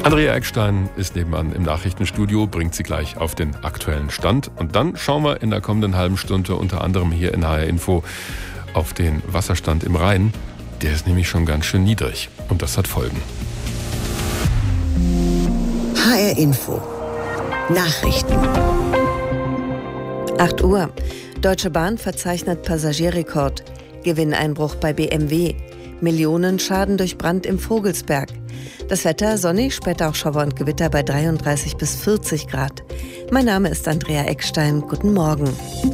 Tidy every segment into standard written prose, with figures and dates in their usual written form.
Andrea Eckstein ist nebenan im Nachrichtenstudio, bringt sie gleich auf den aktuellen Stand. Und dann schauen wir in der kommenden halben Stunde unter anderem hier in HR Info auf den Wasserstand im Rhein. Der ist nämlich schon ganz schön niedrig. Und das hat Folgen. HR Info. Nachrichten. 8 Uhr. Deutsche Bahn verzeichnet Passagierrekord. Gewinneinbruch bei BMW. Millionenschaden durch Brand im Vogelsberg. Das Wetter sonnig, später auch Schauer und Gewitter bei 33 bis 40 Grad. Mein Name ist Andrea Eckstein. Guten Morgen.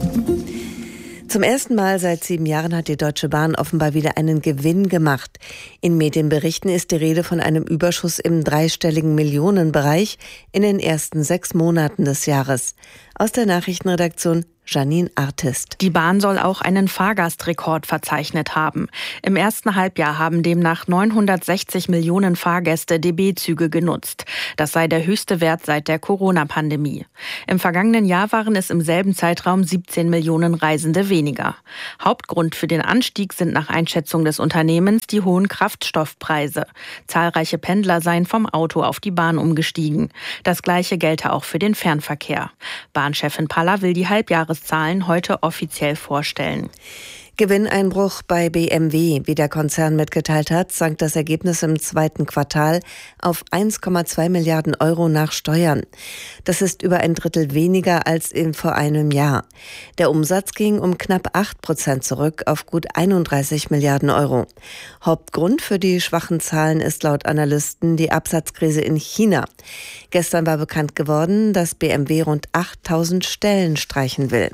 Zum ersten Mal seit 7 Jahren hat die Deutsche Bahn offenbar wieder einen Gewinn gemacht. In Medienberichten ist die Rede von einem Überschuss im dreistelligen Millionenbereich in den ersten 6 Monaten des Jahres. Aus der Nachrichtenredaktion Janine Artist. Die Bahn soll auch einen Fahrgastrekord verzeichnet haben. Im ersten Halbjahr haben demnach 960 Millionen Fahrgäste DB-Züge genutzt. Das sei der höchste Wert seit der Corona-Pandemie. Im vergangenen Jahr waren es im selben Zeitraum 17 Millionen Reisende weniger. Hauptgrund für den Anstieg sind nach Einschätzung des Unternehmens die hohen Kraftstoffpreise. Zahlreiche Pendler seien vom Auto auf die Bahn umgestiegen. Das Gleiche gelte auch für den Fernverkehr. Bahnchefin Paller will die Halbjahreszahlen heute offiziell vorstellen. Gewinneinbruch bei BMW. Wie der Konzern mitgeteilt hat, sank das Ergebnis im zweiten Quartal auf 1,2 Milliarden Euro nach Steuern. Das ist über ein Drittel weniger als vor einem Jahr. Der Umsatz ging um knapp 8% zurück auf gut 31 Milliarden Euro. Hauptgrund für die schwachen Zahlen ist laut Analysten die Absatzkrise in China. Gestern war bekannt geworden, dass BMW rund 8.000 Stellen streichen will.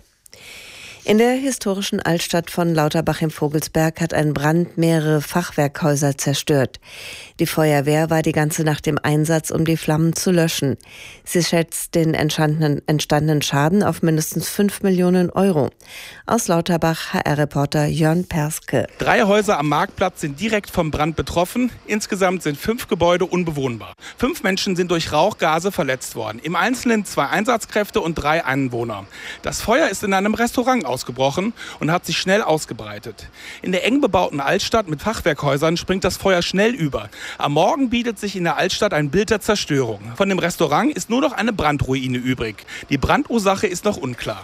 In der historischen Altstadt von Lauterbach im Vogelsberg hat ein Brand mehrere Fachwerkhäuser zerstört. Die Feuerwehr war die ganze Nacht im Einsatz, um die Flammen zu löschen. Sie schätzt den entstandenen Schaden auf mindestens 5 Millionen Euro. Aus Lauterbach HR-Reporter Jörn Perske. 3 Häuser am Marktplatz sind direkt vom Brand betroffen. Insgesamt sind 5 Gebäude unbewohnbar. 5 Menschen sind durch Rauchgase verletzt worden. Im Einzelnen 2 Einsatzkräfte und 3 Anwohner. Das Feuer ist in einem Restaurant ausgebrochen und hat sich schnell ausgebreitet. In der eng bebauten Altstadt mit Fachwerkhäusern springt das Feuer schnell über. Am Morgen bietet sich in der Altstadt ein Bild der Zerstörung. Von dem Restaurant ist nur noch eine Brandruine übrig. Die Brandursache ist noch unklar.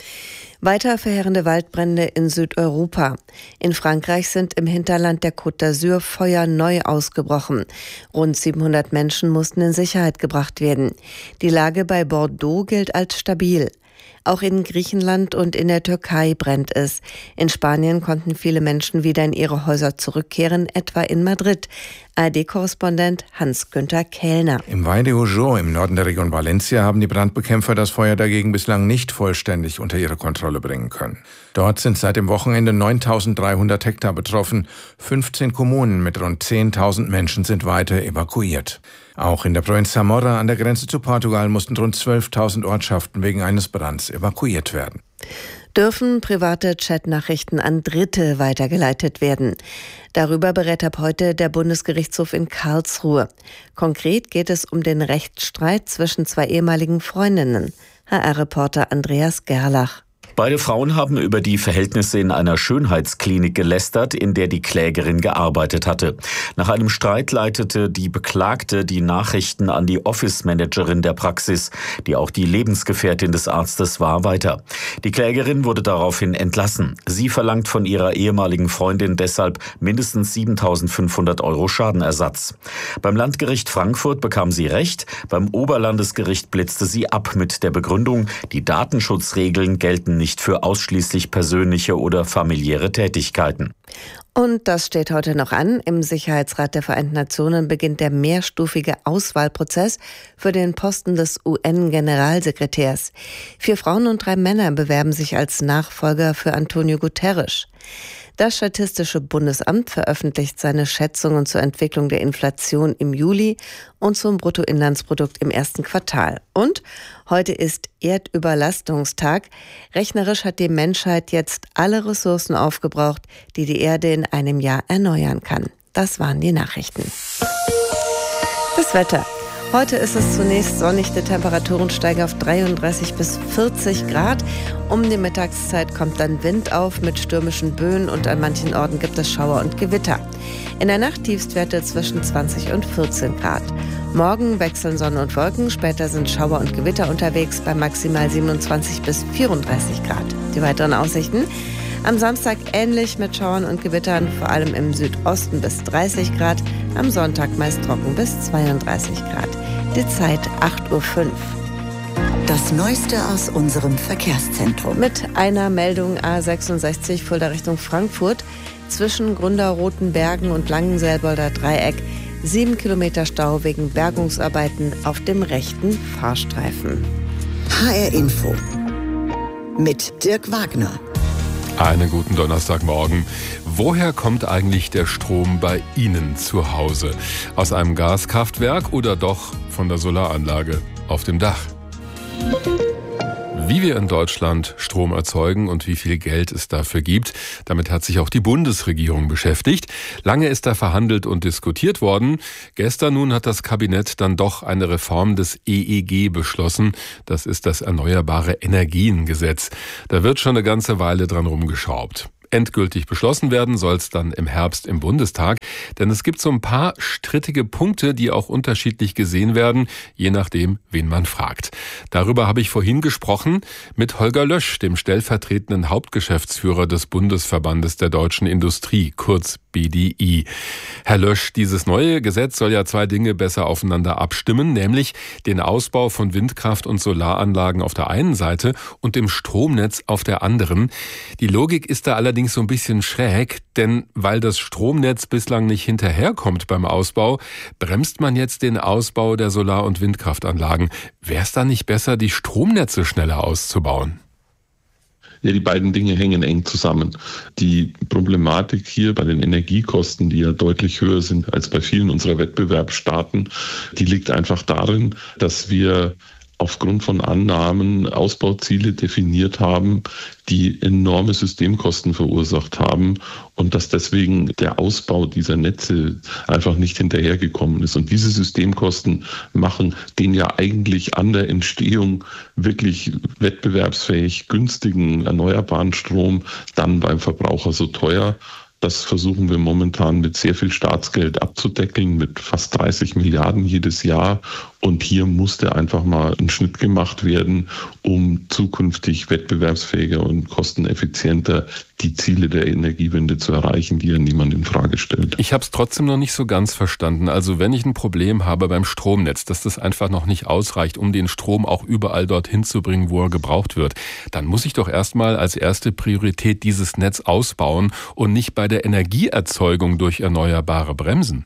Weiter verheerende Waldbrände in Südeuropa. In Frankreich sind im Hinterland der Côte d'Azur Feuer neu ausgebrochen. Rund 700 Menschen mussten in Sicherheit gebracht werden. Die Lage bei Bordeaux gilt als stabil. Auch in Griechenland und in der Türkei brennt es. In Spanien konnten viele Menschen wieder in ihre Häuser zurückkehren, etwa in Madrid. ARD-Korrespondent Hans-Günther Kellner. Im Valle de Ujo im Norden der Region Valencia haben die Brandbekämpfer das Feuer dagegen bislang nicht vollständig unter ihre Kontrolle bringen können. Dort sind seit dem Wochenende 9.300 Hektar betroffen. 15 Kommunen mit rund 10.000 Menschen sind weiter evakuiert. Auch in der Provinz Zamora an der Grenze zu Portugal mussten rund 12.000 Ortschaften wegen eines Brands evakuiert werden. Dürfen private Chatnachrichten an Dritte weitergeleitet werden? Darüber berät ab heute der Bundesgerichtshof in Karlsruhe. Konkret geht es um den Rechtsstreit zwischen 2 ehemaligen Freundinnen. HR-Reporter Andreas Gerlach. Beide Frauen haben über die Verhältnisse in einer Schönheitsklinik gelästert, in der die Klägerin gearbeitet hatte. Nach einem Streit leitete die Beklagte die Nachrichten an die Office-Managerin der Praxis, die auch die Lebensgefährtin des Arztes war, weiter. Die Klägerin wurde daraufhin entlassen. Sie verlangt von ihrer ehemaligen Freundin deshalb mindestens 7.500 Euro Schadenersatz. Beim Landgericht Frankfurt bekam sie Recht, beim Oberlandesgericht blitzte sie ab mit der Begründung, die Datenschutzregeln gelten nicht für ausschließlich persönliche oder familiäre Tätigkeiten. Und das steht heute noch an. Im Sicherheitsrat der Vereinten Nationen beginnt der mehrstufige Auswahlprozess für den Posten des UN-Generalsekretärs. 4 Frauen und 3 Männer bewerben sich als Nachfolger für Antonio Guterres. Das Statistische Bundesamt veröffentlicht seine Schätzungen zur Entwicklung der Inflation im Juli und zum Bruttoinlandsprodukt im ersten Quartal. Und heute ist Erdüberlastungstag. Rechnerisch hat die Menschheit jetzt alle Ressourcen aufgebraucht, die die Erde in einem Jahr erneuern kann. Das waren die Nachrichten. Das Wetter. Heute ist es zunächst sonnig, die Temperaturen steigen auf 33 bis 40 Grad. Um die Mittagszeit kommt dann Wind auf mit stürmischen Böen und an manchen Orten gibt es Schauer und Gewitter. In der Nacht Tiefstwerte zwischen 20 und 14 Grad. Morgen wechseln Sonne und Wolken, später sind Schauer und Gewitter unterwegs bei maximal 27 bis 34 Grad. Die weiteren Aussichten: am Samstag ähnlich mit Schauern und Gewittern, vor allem im Südosten bis 30 Grad, am Sonntag meist trocken bis 32 Grad. Die Zeit 8:05 Uhr. Das Neueste aus unserem Verkehrszentrum. Mit einer Meldung A66 Fulda Richtung Frankfurt zwischen Gründerrotenbergen und Langenselbolder Dreieck 7 Kilometer Stau wegen Bergungsarbeiten auf dem rechten Fahrstreifen. HR Info mit Dirk Wagner. Einen guten Donnerstagmorgen. Woher kommt eigentlich der Strom bei Ihnen zu Hause? Aus einem Gaskraftwerk oder doch von der Solaranlage auf dem Dach? Wie wir in Deutschland Strom erzeugen und wie viel Geld es dafür gibt, damit hat sich auch die Bundesregierung beschäftigt. Lange ist da verhandelt und diskutiert worden. Gestern nun hat das Kabinett dann doch eine Reform des EEG beschlossen. Das ist das Erneuerbare Energiengesetz. Da wird schon eine ganze Weile dran rumgeschraubt. Endgültig beschlossen werden soll es dann im Herbst im Bundestag. Denn es gibt so ein paar strittige Punkte, die auch unterschiedlich gesehen werden, je nachdem, wen man fragt. Darüber habe ich vorhin gesprochen mit Holger Lösch, dem stellvertretenden Hauptgeschäftsführer des Bundesverbandes der deutschen Industrie, kurz BDI. Herr Lösch, dieses neue Gesetz soll ja zwei Dinge besser aufeinander abstimmen, nämlich den Ausbau von Windkraft- und Solaranlagen auf der einen Seite und dem Stromnetz auf der anderen. Die Logik ist da allerdings so ein bisschen schräg, denn weil das Stromnetz bislang nicht hinterherkommt beim Ausbau, bremst man jetzt den Ausbau der Solar- und Windkraftanlagen. Wäre es da nicht besser, die Stromnetze schneller auszubauen? Ja, die beiden Dinge hängen eng zusammen. Die Problematik hier bei den Energiekosten, die ja deutlich höher sind als bei vielen unserer Wettbewerbsstaaten, die liegt einfach darin, dass wir aufgrund von Annahmen Ausbauziele definiert haben, die enorme Systemkosten verursacht haben und dass deswegen der Ausbau dieser Netze einfach nicht hinterhergekommen ist. Und diese Systemkosten machen den ja eigentlich an der Entstehung wirklich wettbewerbsfähig günstigen erneuerbaren Strom dann beim Verbraucher so teuer. Das versuchen wir momentan mit sehr viel Staatsgeld abzudeckeln, mit fast 30 Milliarden jedes Jahr. Und hier musste einfach mal ein Schnitt gemacht werden, um zukünftig wettbewerbsfähiger und kosteneffizienter die Ziele der Energiewende zu erreichen, die ja niemand in Frage stellt. Ich habe es trotzdem noch nicht so ganz verstanden. Also wenn ich ein Problem habe beim Stromnetz, dass das einfach noch nicht ausreicht, um den Strom auch überall dorthin zu bringen, wo er gebraucht wird, dann muss ich doch erstmal als erste Priorität dieses Netz ausbauen und nicht bei der Energieerzeugung durch Erneuerbare bremsen.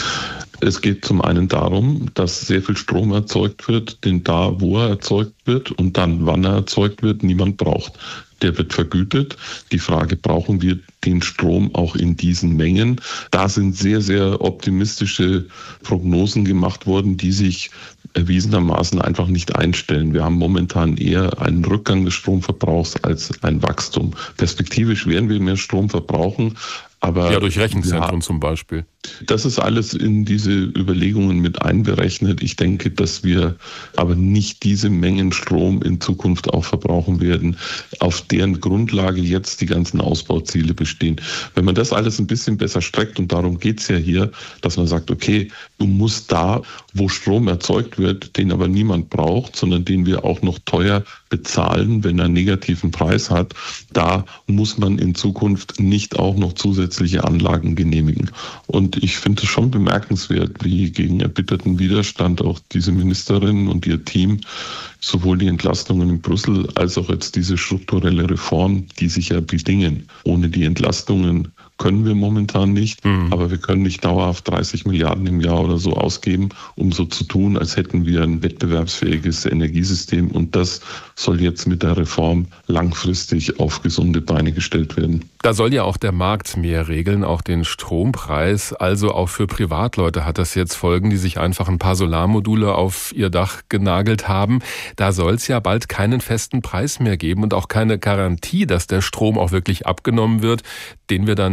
Es geht zum einen darum, dass sehr viel Strom erzeugt wird, den da, wo er erzeugt wird und dann, wann er erzeugt wird, niemand braucht. Der wird vergütet. Die Frage, brauchen wir den Strom auch in diesen Mengen? Da sind sehr, sehr optimistische Prognosen gemacht worden, die sich erwiesenermaßen einfach nicht einstellen. Wir haben momentan eher einen Rückgang des Stromverbrauchs als ein Wachstum. Perspektivisch werden wir mehr Strom verbrauchen. Aber ja, durch Rechenzentren zum Beispiel. Das ist alles in diese Überlegungen mit einberechnet. Ich denke, dass wir aber nicht diese Mengen Strom in Zukunft auch verbrauchen werden, auf deren Grundlage jetzt die ganzen Ausbauziele bestehen. Wenn man das alles ein bisschen besser streckt, und darum geht's ja hier, dass man sagt, okay, du musst da, wo Strom erzeugt wird, den aber niemand braucht, sondern den wir auch noch teuer bezahlen, wenn er einen negativen Preis hat, da muss man in Zukunft nicht auch noch zusätzliche Anlagen genehmigen. Und ich finde es schon bemerkenswert, wie gegen erbitterten Widerstand auch diese Ministerin und ihr Team sowohl die Entlastungen in Brüssel als auch jetzt diese strukturelle Reform, die sich ja bedingen. Ohne die Entlastungen können wir momentan nicht, aber wir können nicht dauerhaft 30 Milliarden im Jahr oder so ausgeben, um so zu tun, als hätten wir ein wettbewerbsfähiges Energiesystem. Und das soll jetzt mit der Reform langfristig auf gesunde Beine gestellt werden. Da soll ja auch der Markt mehr regeln, auch den Strompreis. Also auch für Privatleute hat das jetzt Folgen, die sich einfach ein paar Solarmodule auf ihr Dach genagelt haben. Da soll es ja bald keinen festen Preis mehr geben und auch keine Garantie, dass der Strom auch wirklich abgenommen wird, den wir dann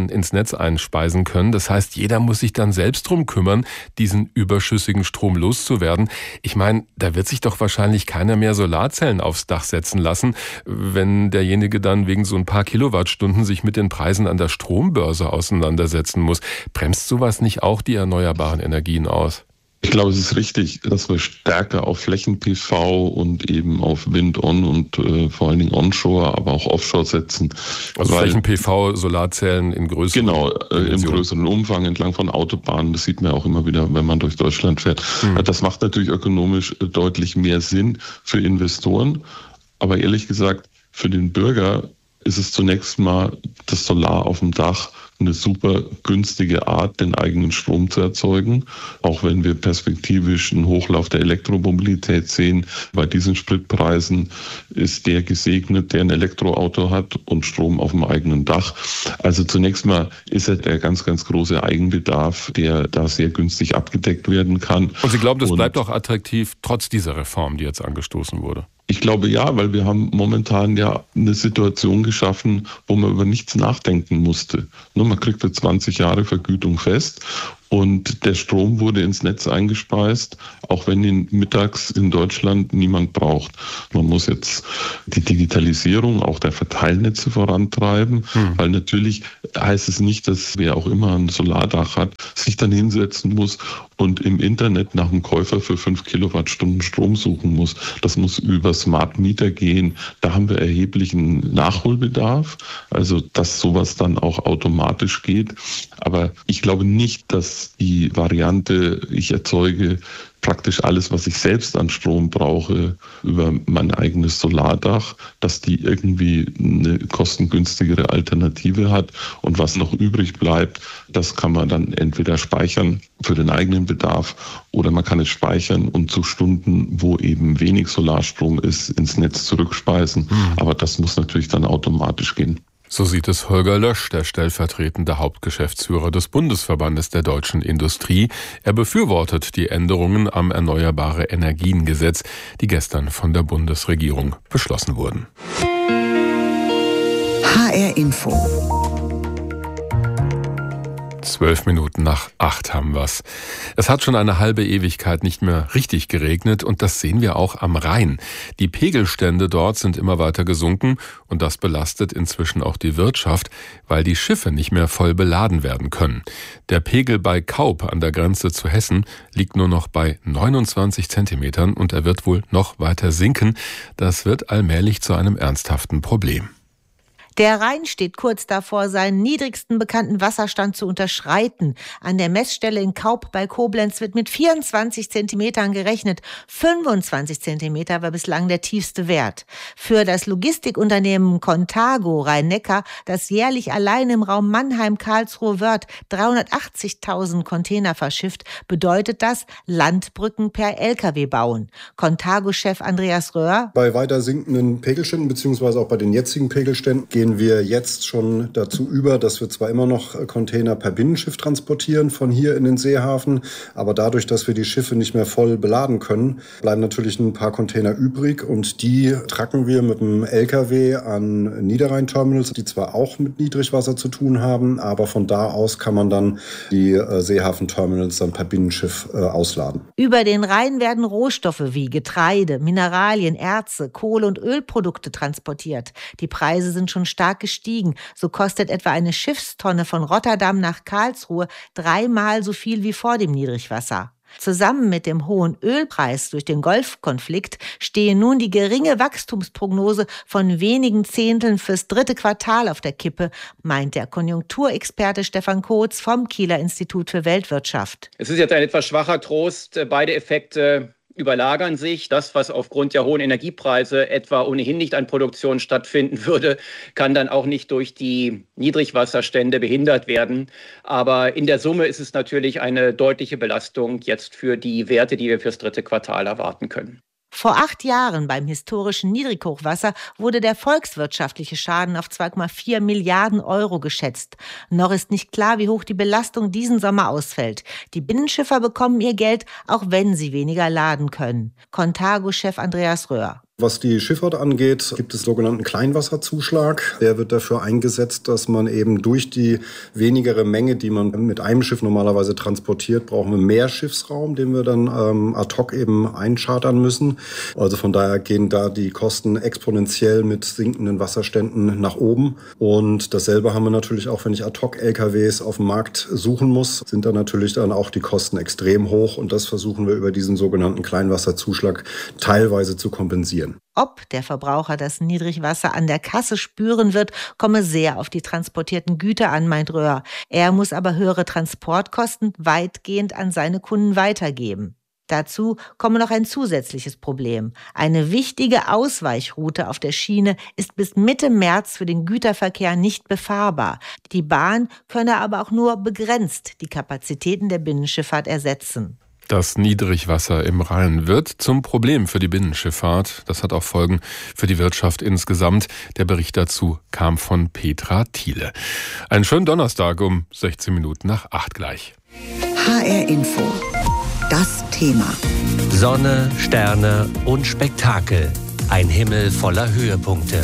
ins Netz einspeisen können. Das heißt, jeder muss sich dann selbst drum kümmern, diesen überschüssigen Strom loszuwerden. Ich meine, da wird sich doch wahrscheinlich keiner mehr Solarzellen aufs Dach setzen lassen, wenn derjenige dann wegen so ein paar Kilowattstunden sich mit den Preisen an der Strombörse auseinandersetzen muss. Bremst sowas nicht auch die erneuerbaren Energien aus? Ich glaube, es ist richtig, dass wir stärker auf Flächen-PV und eben auf Wind-On und vor allen Dingen Onshore, aber auch Offshore setzen. Also Flächen-PV, Solarzellen in größeren im größeren Umfang entlang von Autobahnen. Das sieht man auch immer wieder, wenn man durch Deutschland fährt. Das macht natürlich ökonomisch deutlich mehr Sinn für Investoren. Aber ehrlich gesagt, für den Bürger ist es zunächst mal das Solar auf dem Dach eine super günstige Art, den eigenen Strom zu erzeugen. Auch wenn wir perspektivisch einen Hochlauf der Elektromobilität sehen. Bei diesen Spritpreisen ist der gesegnet, der ein Elektroauto hat und Strom auf dem eigenen Dach. Also zunächst mal ist es der ganz, ganz große Eigenbedarf, der da sehr günstig abgedeckt werden kann. Und Sie glauben, das bleibt auch attraktiv, trotz dieser Reform, die jetzt angestoßen wurde? Ich glaube ja, weil wir haben momentan ja eine Situation geschaffen, wo man über nichts nachdenken musste. Nur man kriegt für 20 Jahre Vergütung fest und der Strom wurde ins Netz eingespeist, auch wenn ihn mittags in Deutschland niemand braucht. Man muss jetzt die Digitalisierung auch der Verteilnetze vorantreiben, weil natürlich heißt es nicht, dass wer auch immer ein Solardach hat, sich dann hinsetzen muss und im Internet nach einem Käufer für 5 Kilowattstunden Strom suchen muss. Das muss über Smart Meter gehen. Da haben wir erheblichen Nachholbedarf, also dass sowas dann auch automatisch geht. Aber ich glaube nicht, dass die Variante, ich erzeuge praktisch alles, was ich selbst an Strom brauche, über mein eigenes Solardach, dass die irgendwie eine kostengünstigere Alternative hat. Und was noch übrig bleibt, das kann man dann entweder speichern für den eigenen Bedarf oder man kann es speichern und zu Stunden, wo eben wenig Solarstrom ist, ins Netz zurückspeisen. Aber das muss natürlich dann automatisch gehen. So sieht es Holger Lösch, der stellvertretende Hauptgeschäftsführer des Bundesverbandes der deutschen Industrie. Er befürwortet die Änderungen am Erneuerbare Energien-Gesetz, die gestern von der Bundesregierung beschlossen wurden. HR Info. 7:12 haben wir's. Es hat schon eine halbe Ewigkeit nicht mehr richtig geregnet und das sehen wir auch am Rhein. Die Pegelstände dort sind immer weiter gesunken und das belastet inzwischen auch die Wirtschaft, weil die Schiffe nicht mehr voll beladen werden können. Der Pegel bei Kaup an der Grenze zu Hessen liegt nur noch bei 29 Zentimetern und er wird wohl noch weiter sinken. Das wird allmählich zu einem ernsthaften Problem. Der Rhein steht kurz davor, seinen niedrigsten bekannten Wasserstand zu unterschreiten. An der Messstelle in Kaup bei Koblenz wird mit 24 Zentimetern gerechnet. 25 Zentimeter war bislang der tiefste Wert. Für das Logistikunternehmen Contago Rhein-Neckar, das jährlich allein im Raum Mannheim-Karlsruhe-Wörth 380.000 Container verschifft, bedeutet das Landbrücken per Lkw bauen. Contago-Chef Andreas Röhr: Bei weiter sinkenden Pegelständen beziehungsweise auch bei den jetzigen Pegelständen gehen wir jetzt schon dazu über, dass wir zwar immer noch Container per Binnenschiff transportieren von hier in den Seehafen, aber dadurch, dass wir die Schiffe nicht mehr voll beladen können, bleiben natürlich ein paar Container übrig und die tracken wir mit dem LKW an Niederrhein-Terminals, die zwar auch mit Niedrigwasser zu tun haben, aber von da aus kann man dann die Seehafen-Terminals dann per Binnenschiff ausladen. Über den Rhein werden Rohstoffe wie Getreide, Mineralien, Erze, Kohle- und Ölprodukte transportiert. Die Preise sind schon stark gestiegen. So kostet etwa eine Schiffstonne von Rotterdam nach Karlsruhe 3-mal so viel wie vor dem Niedrigwasser. Zusammen mit dem hohen Ölpreis durch den Golfkonflikt stehe nun die geringe Wachstumsprognose von wenigen Zehnteln fürs 3. Quartal auf der Kippe, meint der Konjunkturexperte Stefan Kotz vom Kieler Institut für Weltwirtschaft. Es ist jetzt ein etwas schwacher Trost. Beide Effekte überlagern sich. Das, was aufgrund der hohen Energiepreise etwa ohnehin nicht an Produktion stattfinden würde, kann dann auch nicht durch die Niedrigwasserstände behindert werden. Aber in der Summe ist es natürlich eine deutliche Belastung jetzt für die Werte, die wir fürs 3. Quartal erwarten können. Vor 8 Jahren beim historischen Niedrighochwasser wurde der volkswirtschaftliche Schaden auf 2,4 Milliarden Euro geschätzt. Noch ist nicht klar, wie hoch die Belastung diesen Sommer ausfällt. Die Binnenschiffer bekommen ihr Geld, auch wenn sie weniger laden können. Contago-Chef Andreas Röhr: Was die Schifffahrt angeht, gibt es sogenannten Kleinwasserzuschlag. Der wird dafür eingesetzt, dass man eben durch die wenigere Menge, die man mit einem Schiff normalerweise transportiert, brauchen wir mehr Schiffsraum, den wir dann ad hoc eben einchartern müssen. Also von daher gehen da die Kosten exponentiell mit sinkenden Wasserständen nach oben. Und dasselbe haben wir natürlich auch, wenn ich ad hoc LKWs auf dem Markt suchen muss, sind da natürlich dann auch die Kosten extrem hoch. Und das versuchen wir über diesen sogenannten Kleinwasserzuschlag teilweise zu kompensieren. Ob der Verbraucher das Niedrigwasser an der Kasse spüren wird, komme sehr auf die transportierten Güter an, meint Röhr. Er muss aber höhere Transportkosten weitgehend an seine Kunden weitergeben. Dazu komme noch ein zusätzliches Problem. Eine wichtige Ausweichroute auf der Schiene ist bis Mitte März für den Güterverkehr nicht befahrbar. Die Bahn könne aber auch nur begrenzt die Kapazitäten der Binnenschifffahrt ersetzen. Das Niedrigwasser im Rhein wird zum Problem für die Binnenschifffahrt. Das hat auch Folgen für die Wirtschaft insgesamt. Der Bericht dazu kam von Petra Thiele. Einen schönen Donnerstag um 8:16 gleich. HR Info. Das Thema. Sonne, Sterne und Spektakel. Ein Himmel voller Höhepunkte.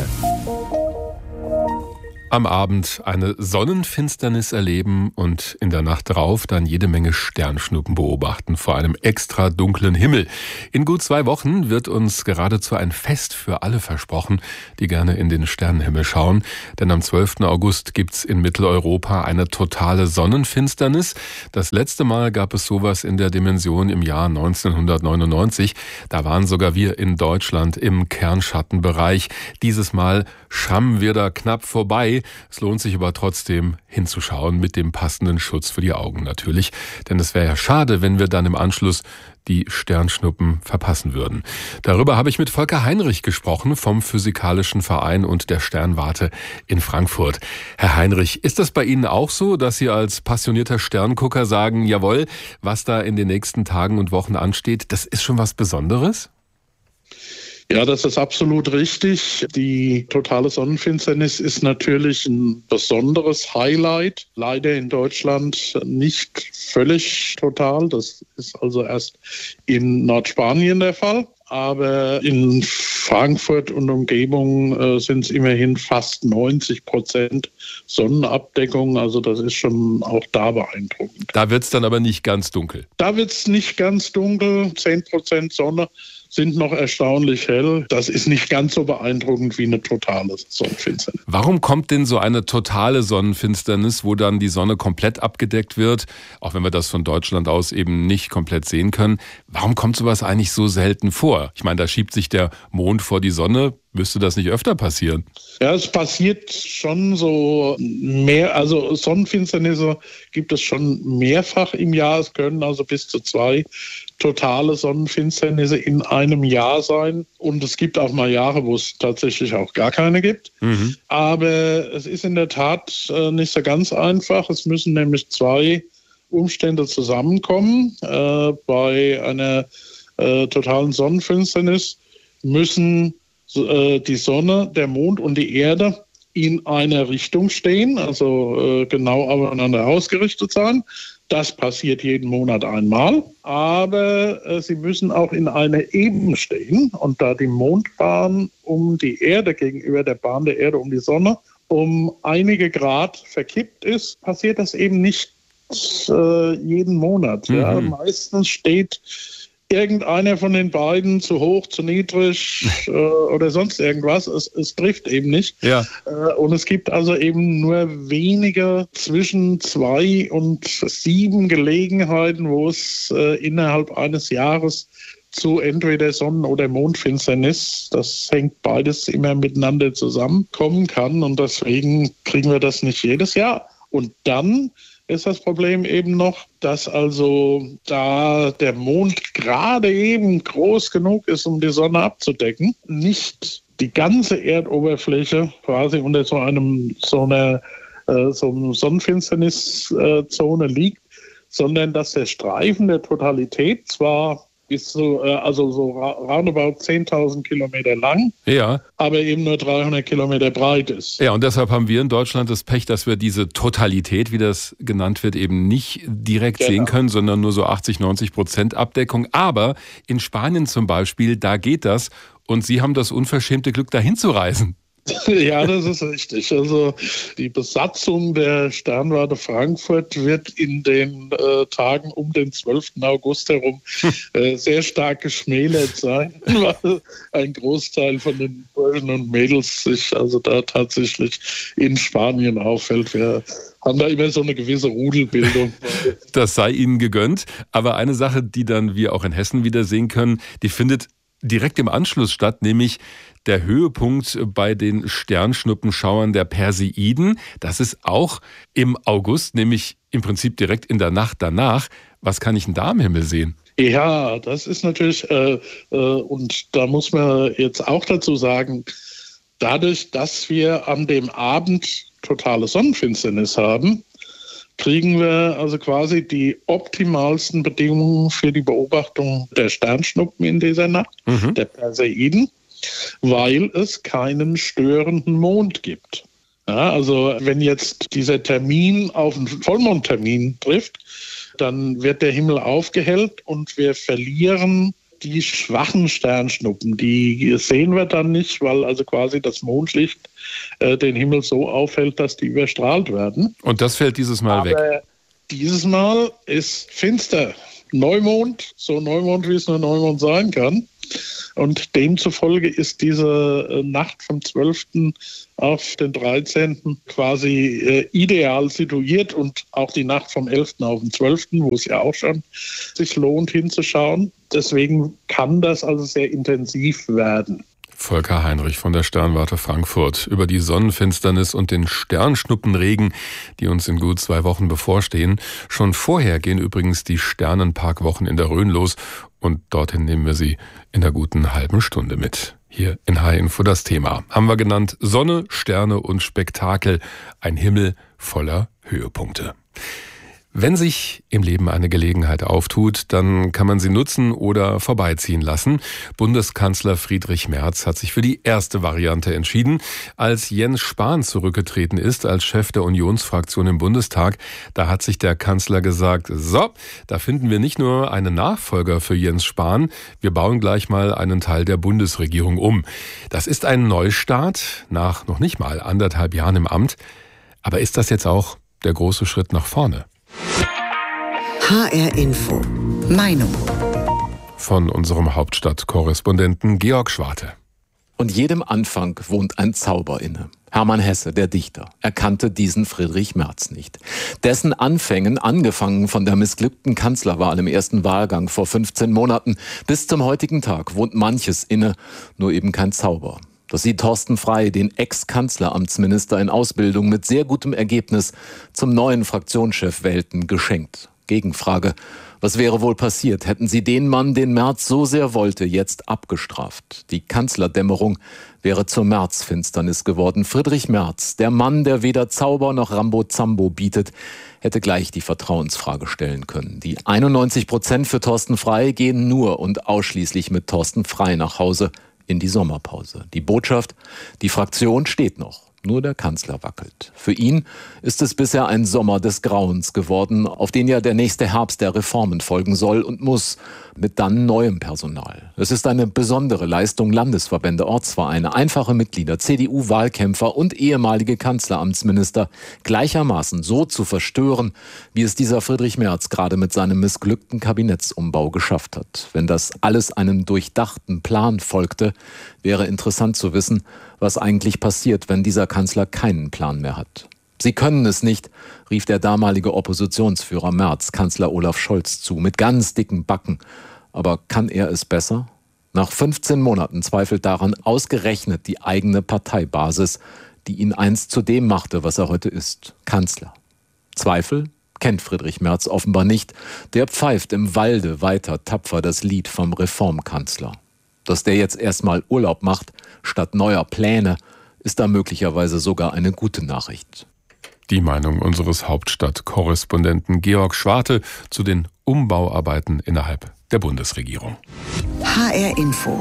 Am Abend eine Sonnenfinsternis erleben und in der Nacht darauf dann jede Menge Sternschnuppen beobachten vor einem extra dunklen Himmel. In gut 2 Wochen wird uns geradezu ein Fest für alle versprochen, die gerne in den Sternenhimmel schauen. Denn am 12. August gibt's in Mitteleuropa eine totale Sonnenfinsternis. Das letzte Mal gab es sowas in der Dimension im Jahr 1999. Da waren sogar wir in Deutschland im Kernschattenbereich. Dieses Mal schrammen wir da knapp vorbei. Es lohnt sich aber trotzdem hinzuschauen mit dem passenden Schutz für die Augen natürlich. Denn es wäre ja schade, wenn wir dann im Anschluss die Sternschnuppen verpassen würden. Darüber habe ich mit Volker Heinrich gesprochen vom Physikalischen Verein und der Sternwarte in Frankfurt. Herr Heinrich, ist das bei Ihnen auch so, dass Sie als passionierter Sterngucker sagen, jawohl, was da in den nächsten Tagen und Wochen ansteht, das ist schon was Besonderes? Ja, das ist absolut richtig. Die totale Sonnenfinsternis ist natürlich ein besonderes Highlight. Leider in Deutschland nicht völlig total. Das ist also erst in Nordspanien der Fall. Aber in Frankfurt und Umgebung sind es immerhin fast 90% Sonnenabdeckung. Also das ist schon auch da beeindruckend. Da wird es dann aber nicht ganz dunkel. Da wird es nicht ganz dunkel. 10% Sonne sind noch erstaunlich hell. Das ist nicht ganz so beeindruckend wie eine totale Sonnenfinsternis. Warum kommt denn so eine totale Sonnenfinsternis, wo dann die Sonne komplett abgedeckt wird, auch wenn wir das von Deutschland aus eben nicht komplett sehen können? Warum kommt sowas eigentlich so selten vor? Ich meine, da schiebt sich der Mond vor die Sonne. Müsste das nicht öfter passieren? Ja, es passiert schon so mehr. Also Sonnenfinsternisse gibt es schon mehrfach im Jahr. Es können also bis zu 2 totale Sonnenfinsternisse in einem Jahr sein. Und es gibt auch mal Jahre, wo es tatsächlich auch gar keine gibt. Aber es ist in der Tat nicht so ganz einfach. Es müssen nämlich 2 Umstände zusammenkommen. Bei einer totalen Sonnenfinsternis müssen die Sonne, der Mond und die Erde in einer Richtung stehen, also genau aufeinander ausgerichtet sein. Das passiert jeden Monat einmal, aber sie müssen auch in einer Ebene stehen. Und da die Mondbahn um die Erde gegenüber der Bahn der Erde um die Sonne um einige Grad verkippt ist, passiert das eben nicht jeden Monat. Ja. Meistens steht irgendeiner von den beiden zu hoch, zu niedrig oder sonst irgendwas. Es trifft eben nicht. Ja. Und es gibt also eben nur wenige zwischen 2 und 7 Gelegenheiten, wo es innerhalb eines Jahres zu entweder Sonnen- oder Mondfinsternis, das hängt beides immer miteinander zusammenkommen kann. Und deswegen kriegen wir das nicht jedes Jahr. Und dann ist das Problem eben noch, dass also da der Mond gerade eben groß genug ist, um die Sonne abzudecken, nicht die ganze Erdoberfläche quasi unter so einer Sonnenfinsterniszone liegt, sondern dass der Streifen der Totalität zwar ist so roundabout 10.000 Kilometer lang, ja, aber eben nur 300 Kilometer breit ist. Ja, und deshalb haben wir in Deutschland das Pech, dass wir diese Totalität, wie das genannt wird, eben nicht direkt sehen können, sondern nur so 80-90% Abdeckung. Aber in Spanien zum Beispiel, da geht das. Und Sie haben das unverschämte Glück, dahin zu reisen. Ja, das ist richtig. Also die Besatzung der Sternwarte Frankfurt wird in den Tagen um den 12. August herum sehr stark geschmälert sein, weil ein Großteil von den Burschen und Mädels sich also da tatsächlich in Spanien auffällt. Wir haben da immer so eine gewisse Rudelbildung. Das sei Ihnen gegönnt. Aber eine Sache, die dann wir auch in Hessen wieder sehen können, die findet direkt im Anschluss statt, nämlich der Höhepunkt bei den Sternschnuppenschauern der Perseiden. Das ist auch im August, nämlich im Prinzip direkt in der Nacht danach. Was kann ich denn da am Himmel sehen? Ja, das ist natürlich, und da muss man jetzt auch dazu sagen, dadurch, dass wir an dem Abend totale Sonnenfinsternis haben, kriegen wir also quasi die optimalsten Bedingungen für die Beobachtung der Sternschnuppen in dieser Nacht, der Perseiden, weil es keinen störenden Mond gibt. Ja, also wenn jetzt dieser Termin auf einen Vollmondtermin trifft, dann wird der Himmel aufgehellt und wir verlieren die schwachen Sternschnuppen. Die sehen wir dann nicht, weil also quasi das Mondlicht den Himmel so aufhält, dass die überstrahlt werden. Und das fällt dieses Mal weg? Dieses Mal ist finster. Neumond, so Neumond, wie es nur Neumond sein kann. Und demzufolge ist diese Nacht vom 12. auf den 13. quasi ideal situiert und auch die Nacht vom 11. auf den 12., wo es ja auch schon sich lohnt hinzuschauen. Deswegen kann das also sehr intensiv werden. Volker Heinrich von der Sternwarte Frankfurt über die Sonnenfinsternis und den Sternschnuppenregen, die uns in gut 2 Wochen bevorstehen. Schon vorher gehen übrigens die Sternenparkwochen in der Rhön los und dorthin nehmen wir Sie in einer guten halben Stunde mit. Hier in HR-Info das Thema. Haben wir genannt Sonne, Sterne und Spektakel. Ein Himmel voller Höhepunkte. Wenn sich im Leben eine Gelegenheit auftut, dann kann man sie nutzen oder vorbeiziehen lassen. Bundeskanzler Friedrich Merz hat sich für die erste Variante entschieden. Als Jens Spahn zurückgetreten ist als Chef der Unionsfraktion im Bundestag, da hat sich der Kanzler gesagt, so, da finden wir nicht nur einen Nachfolger für Jens Spahn, wir bauen gleich mal einen Teil der Bundesregierung um. Das ist ein Neustart nach noch nicht mal 1,5 Jahren im Amt. Aber ist das jetzt auch der große Schritt nach vorne? HR-Info. Meinung. Von unserem Hauptstadtkorrespondenten Georg Schwarte. Und jedem Anfang wohnt ein Zauber inne. Hermann Hesse, der Dichter, erkannte diesen Friedrich Merz nicht. Dessen Anfängen, angefangen von der missglückten Kanzlerwahl im ersten Wahlgang vor 15 Monaten, bis zum heutigen Tag wohnt manches inne, nur eben kein Zauber. Das sieht Thorsten Frey, den Ex-Kanzleramtsminister in Ausbildung mit sehr gutem Ergebnis, zum neuen Fraktionschef wählten, geschenkt. Gegenfrage: Was wäre wohl passiert, hätten Sie den Mann, den Merz so sehr wollte, jetzt abgestraft? Die Kanzlerdämmerung wäre zur Märzfinsternis geworden. Friedrich Merz, der Mann, der weder Zauber noch Rambo-Zambo bietet, hätte gleich die Vertrauensfrage stellen können. Die 91% für Thorsten Frey gehen nur und ausschließlich mit Thorsten Frey nach Hause in die Sommerpause. Die Botschaft: Die Fraktion steht noch. Nur der Kanzler wackelt. Für ihn ist es bisher ein Sommer des Grauens geworden, auf den ja der nächste Herbst der Reformen folgen soll und muss, mit dann neuem Personal. Es ist eine besondere Leistung, Landesverbände, Ortsvereine, einfache Mitglieder, CDU-Wahlkämpfer und ehemalige Kanzleramtsminister gleichermaßen so zu verstören, wie es dieser Friedrich Merz gerade mit seinem missglückten Kabinettsumbau geschafft hat. Wenn das alles einem durchdachten Plan folgte, wäre interessant zu wissen, was eigentlich passiert, wenn dieser Kanzler keinen Plan mehr hat. Sie können es nicht, rief der damalige Oppositionsführer Merz Kanzler Olaf Scholz zu, mit ganz dicken Backen. Aber kann er es besser? Nach 15 Monaten zweifelt daran ausgerechnet die eigene Parteibasis, die ihn einst zu dem machte, was er heute ist, Kanzler. Zweifel kennt Friedrich Merz offenbar nicht. Der pfeift im Walde weiter tapfer das Lied vom Reformkanzler. Dass der jetzt erstmal Urlaub macht, statt neuer Pläne, ist da möglicherweise sogar eine gute Nachricht. Die Meinung unseres Hauptstadtkorrespondenten Georg Schwarte zu den Umbauarbeiten innerhalb der Bundesregierung. HR Info.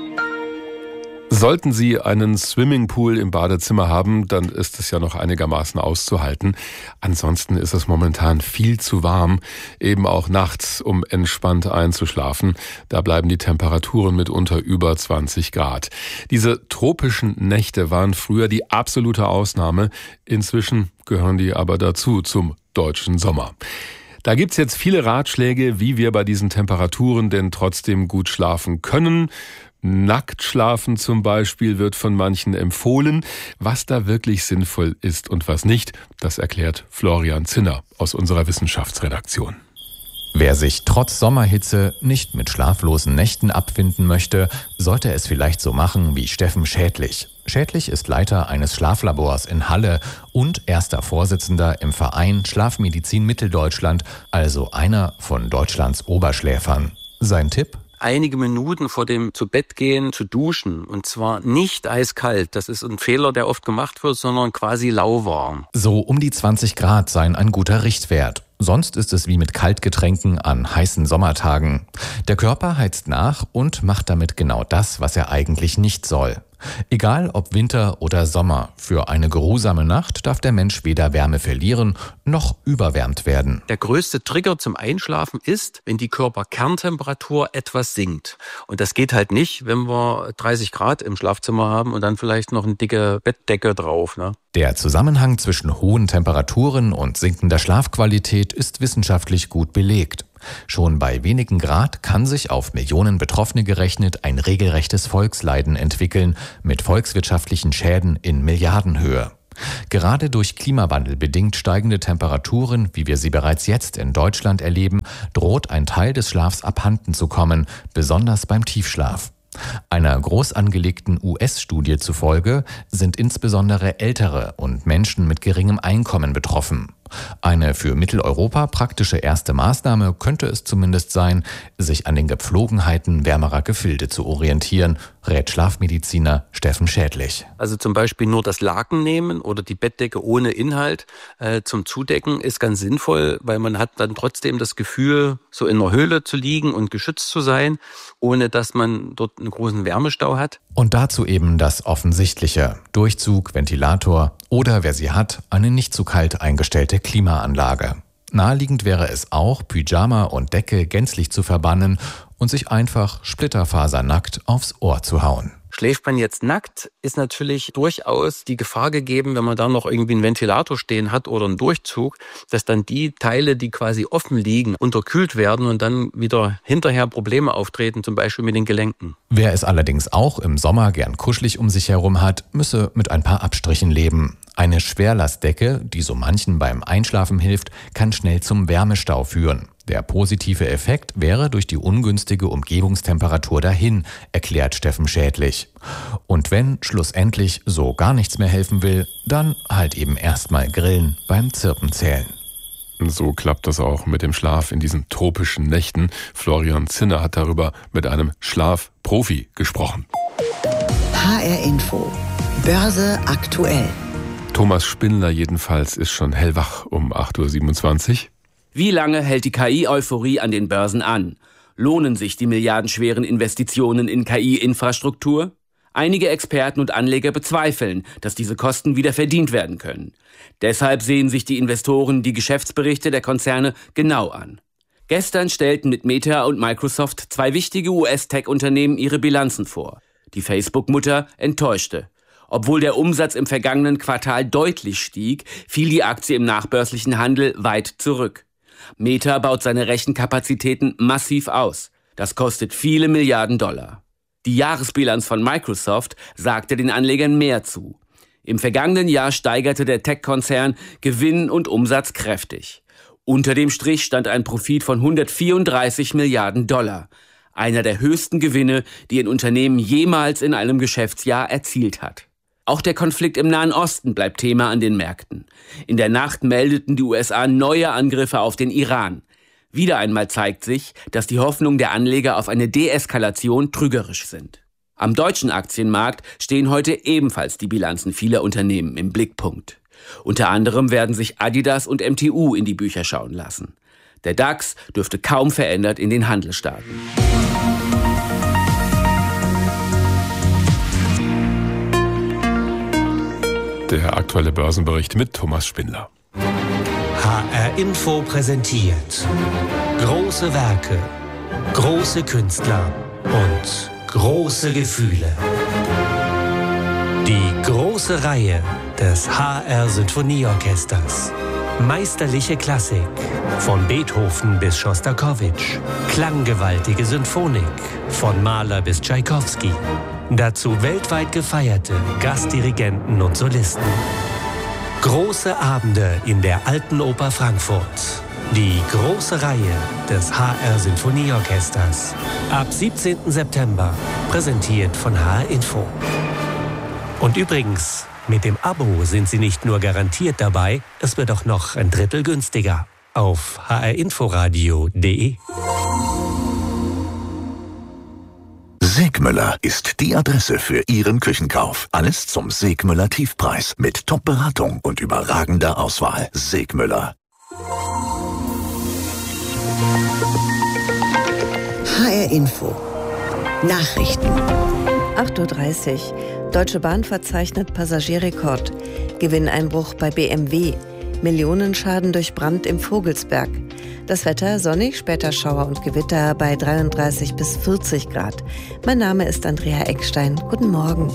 Sollten Sie einen Swimmingpool im Badezimmer haben, dann ist es ja noch einigermaßen auszuhalten. Ansonsten ist es momentan viel zu warm, eben auch nachts, um entspannt einzuschlafen. Da bleiben die Temperaturen mitunter über 20 Grad. Diese tropischen Nächte waren früher die absolute Ausnahme. Inzwischen gehören die aber dazu, zum deutschen Sommer. Da gibt's jetzt viele Ratschläge, wie wir bei diesen Temperaturen denn trotzdem gut schlafen können. Nackt schlafen zum Beispiel wird von manchen empfohlen. Was da wirklich sinnvoll ist und was nicht, das erklärt Florian Zinner aus unserer Wissenschaftsredaktion. Wer sich trotz Sommerhitze nicht mit schlaflosen Nächten abfinden möchte, sollte es vielleicht so machen wie Steffen Schädlich. Schädlich ist Leiter eines Schlaflabors in Halle und erster Vorsitzender im Verein Schlafmedizin Mitteldeutschland, also einer von Deutschlands Oberschläfern. Sein Tipp? Einige Minuten vor dem Zubettgehen zu duschen. Und zwar nicht eiskalt. Das ist ein Fehler, der oft gemacht wird, sondern quasi lauwarm. So um die 20 Grad seien ein guter Richtwert. Sonst ist es wie mit Kaltgetränken an heißen Sommertagen. Der Körper heizt nach und macht damit genau das, was er eigentlich nicht soll. Egal ob Winter oder Sommer, für eine geruhsame Nacht darf der Mensch weder Wärme verlieren noch überwärmt werden. Der größte Trigger zum Einschlafen ist, wenn die Körperkerntemperatur etwas sinkt. Und das geht halt nicht, wenn wir 30 Grad im Schlafzimmer haben und dann vielleicht noch eine dicke Bettdecke drauf, ne? Der Zusammenhang zwischen hohen Temperaturen und sinkender Schlafqualität ist wissenschaftlich gut belegt. Schon bei wenigen Grad kann sich auf Millionen Betroffene gerechnet ein regelrechtes Volksleiden entwickeln, mit volkswirtschaftlichen Schäden in Milliardenhöhe. Gerade durch Klimawandel bedingt steigende Temperaturen, wie wir sie bereits jetzt in Deutschland erleben, droht ein Teil des Schlafs abhanden zu kommen, besonders beim Tiefschlaf. Einer groß angelegten US-Studie zufolge sind insbesondere Ältere und Menschen mit geringem Einkommen betroffen. Eine für Mitteleuropa praktische erste Maßnahme könnte es zumindest sein, sich an den Gepflogenheiten wärmerer Gefilde zu orientieren, rät Schlafmediziner Steffen Schädlich. Also zum Beispiel nur das Laken nehmen oder die Bettdecke ohne Inhalt zum Zudecken ist ganz sinnvoll, weil man hat dann trotzdem das Gefühl, so in einer Höhle zu liegen und geschützt zu sein, ohne dass man dort einen großen Wärmestau hat. Und dazu eben das Offensichtliche: Durchzug, Ventilator oder, wer sie hat, eine nicht zu kalt eingestellte Klimaanlage. Naheliegend wäre es auch, Pyjama und Decke gänzlich zu verbannen und sich einfach splitterfasernackt aufs Ohr zu hauen. Schläft man jetzt nackt, ist natürlich durchaus die Gefahr gegeben, wenn man da noch irgendwie einen Ventilator stehen hat oder einen Durchzug, dass dann die Teile, die quasi offen liegen, unterkühlt werden und dann wieder hinterher Probleme auftreten, zum Beispiel mit den Gelenken. Wer es allerdings auch im Sommer gern kuschelig um sich herum hat, müsse mit ein paar Abstrichen leben. Eine Schwerlastdecke, die so manchen beim Einschlafen hilft, kann schnell zum Wärmestau führen. Der positive Effekt wäre durch die ungünstige Umgebungstemperatur dahin, erklärt Steffen Schädlich. Und wenn schlussendlich so gar nichts mehr helfen will, dann halt eben erstmal grillen beim Zirpenzählen. So klappt das auch mit dem Schlaf in diesen tropischen Nächten. Florian Zinner hat darüber mit einem Schlafprofi gesprochen. HR Info. Börse aktuell. Thomas Spindler jedenfalls ist schon hellwach um 8.27 Uhr. Wie lange hält die KI-Euphorie an den Börsen an? Lohnen sich die milliardenschweren Investitionen in KI-Infrastruktur? Einige Experten und Anleger bezweifeln, dass diese Kosten wieder verdient werden können. Deshalb sehen sich die Investoren die Geschäftsberichte der Konzerne genau an. Gestern stellten mit Meta und Microsoft zwei wichtige US-Tech-Unternehmen ihre Bilanzen vor. Die Facebook-Mutter enttäuschte. Obwohl der Umsatz im vergangenen Quartal deutlich stieg, fiel die Aktie im nachbörslichen Handel weit zurück. Meta baut seine Rechenkapazitäten massiv aus. Das kostet viele Milliarden $. Die Jahresbilanz von Microsoft sagte den Anlegern mehr zu. Im vergangenen Jahr steigerte der Tech-Konzern Gewinn und Umsatz kräftig. Unter dem Strich stand ein Profit von 134 Milliarden $, einer der höchsten Gewinne, die ein Unternehmen jemals in einem Geschäftsjahr erzielt hat. Auch der Konflikt im Nahen Osten bleibt Thema an den Märkten. In der Nacht meldeten die USA neue Angriffe auf den Iran. Wieder einmal zeigt sich, dass die Hoffnungen der Anleger auf eine Deeskalation trügerisch sind. Am deutschen Aktienmarkt stehen heute ebenfalls die Bilanzen vieler Unternehmen im Blickpunkt. Unter anderem werden sich Adidas und MTU in die Bücher schauen lassen. Der DAX dürfte kaum verändert in den Handel starten. Der aktuelle Börsenbericht mit Thomas Spindler. HR Info präsentiert große Werke, große Künstler und große Gefühle. Die große Reihe des HR Sinfonieorchesters. Meisterliche Klassik, von Beethoven bis Schostakowitsch. Klanggewaltige Symphonik, von Mahler bis Tschaikowski. Dazu weltweit gefeierte Gastdirigenten und Solisten. Große Abende in der Alten Oper Frankfurt. Die große Reihe des HR Sinfonieorchesters. Ab 17. September, präsentiert von HR Info. Und übrigens, mit dem Abo sind Sie nicht nur garantiert dabei, es wird auch noch ein Drittel günstiger. Auf hrinforadio.de. Segmüller ist die Adresse für Ihren Küchenkauf. Alles zum Segmüller Tiefpreis mit Top-Beratung und überragender Auswahl. Segmüller. HR Info. Nachrichten. 8:30 Uhr. Deutsche Bahn verzeichnet Passagierrekord. Gewinneinbruch bei BMW. Millionenschaden durch Brand im Vogelsberg. Das Wetter sonnig, später Schauer und Gewitter bei 33 bis 40 Grad. Mein Name ist Andrea Eckstein. Guten Morgen.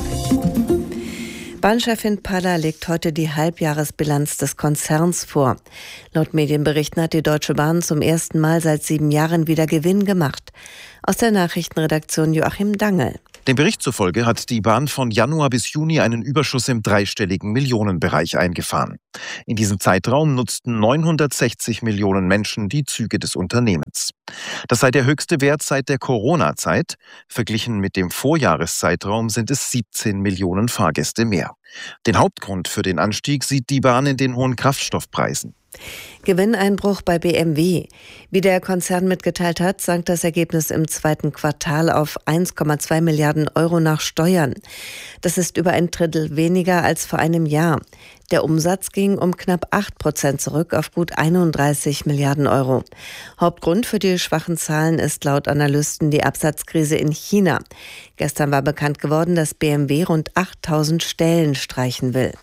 Bahnchefin Palla legt heute die Halbjahresbilanz des Konzerns vor. Laut Medienberichten hat die Deutsche Bahn zum ersten Mal seit 7 Jahren wieder Gewinn gemacht. Aus der Nachrichtenredaktion Joachim Dangel. Dem Bericht zufolge hat die Bahn von Januar bis Juni einen Überschuss im dreistelligen Millionenbereich eingefahren. In diesem Zeitraum nutzten 960 Millionen Menschen die Züge des Unternehmens. Das sei der höchste Wert seit der Corona-Zeit. Verglichen mit dem Vorjahreszeitraum sind es 17 Millionen Fahrgäste mehr. Den Hauptgrund für den Anstieg sieht die Bahn in den hohen Kraftstoffpreisen. Gewinneinbruch bei BMW. Wie der Konzern mitgeteilt hat, sank das Ergebnis im zweiten Quartal auf 1,2 Milliarden Euro nach Steuern. Das ist über ein Drittel weniger als vor einem Jahr. Der Umsatz ging um knapp 8% zurück auf gut 31 Milliarden Euro. Hauptgrund für die schwachen Zahlen ist laut Analysten die Absatzkrise in China. Gestern war bekannt geworden, dass BMW rund 8000 Stellen streichen will.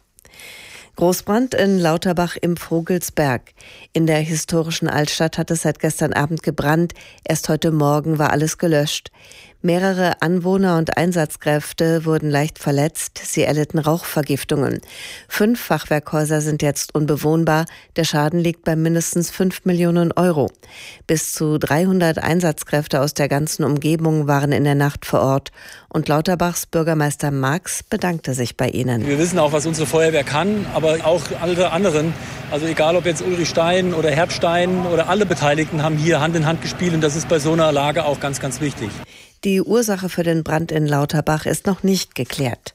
Großbrand in Lauterbach im Vogelsberg. In der historischen Altstadt hat es seit gestern Abend gebrannt. Erst heute Morgen war alles gelöscht. Mehrere Anwohner und Einsatzkräfte wurden leicht verletzt. Sie erlitten Rauchvergiftungen. 5 Fachwerkhäuser sind jetzt unbewohnbar. Der Schaden liegt bei mindestens 5 Millionen Euro. Bis zu 300 Einsatzkräfte aus der ganzen Umgebung waren in der Nacht vor Ort. Und Lauterbachs Bürgermeister Marx bedankte sich bei ihnen. Wir wissen auch, was unsere Feuerwehr kann, aber auch alle anderen. Also egal, ob jetzt Ulrich Stein oder Herbstein oder alle Beteiligten haben hier Hand in Hand gespielt. Und das ist bei so einer Lage auch ganz, ganz wichtig. Die Ursache für den Brand in Lauterbach ist noch nicht geklärt.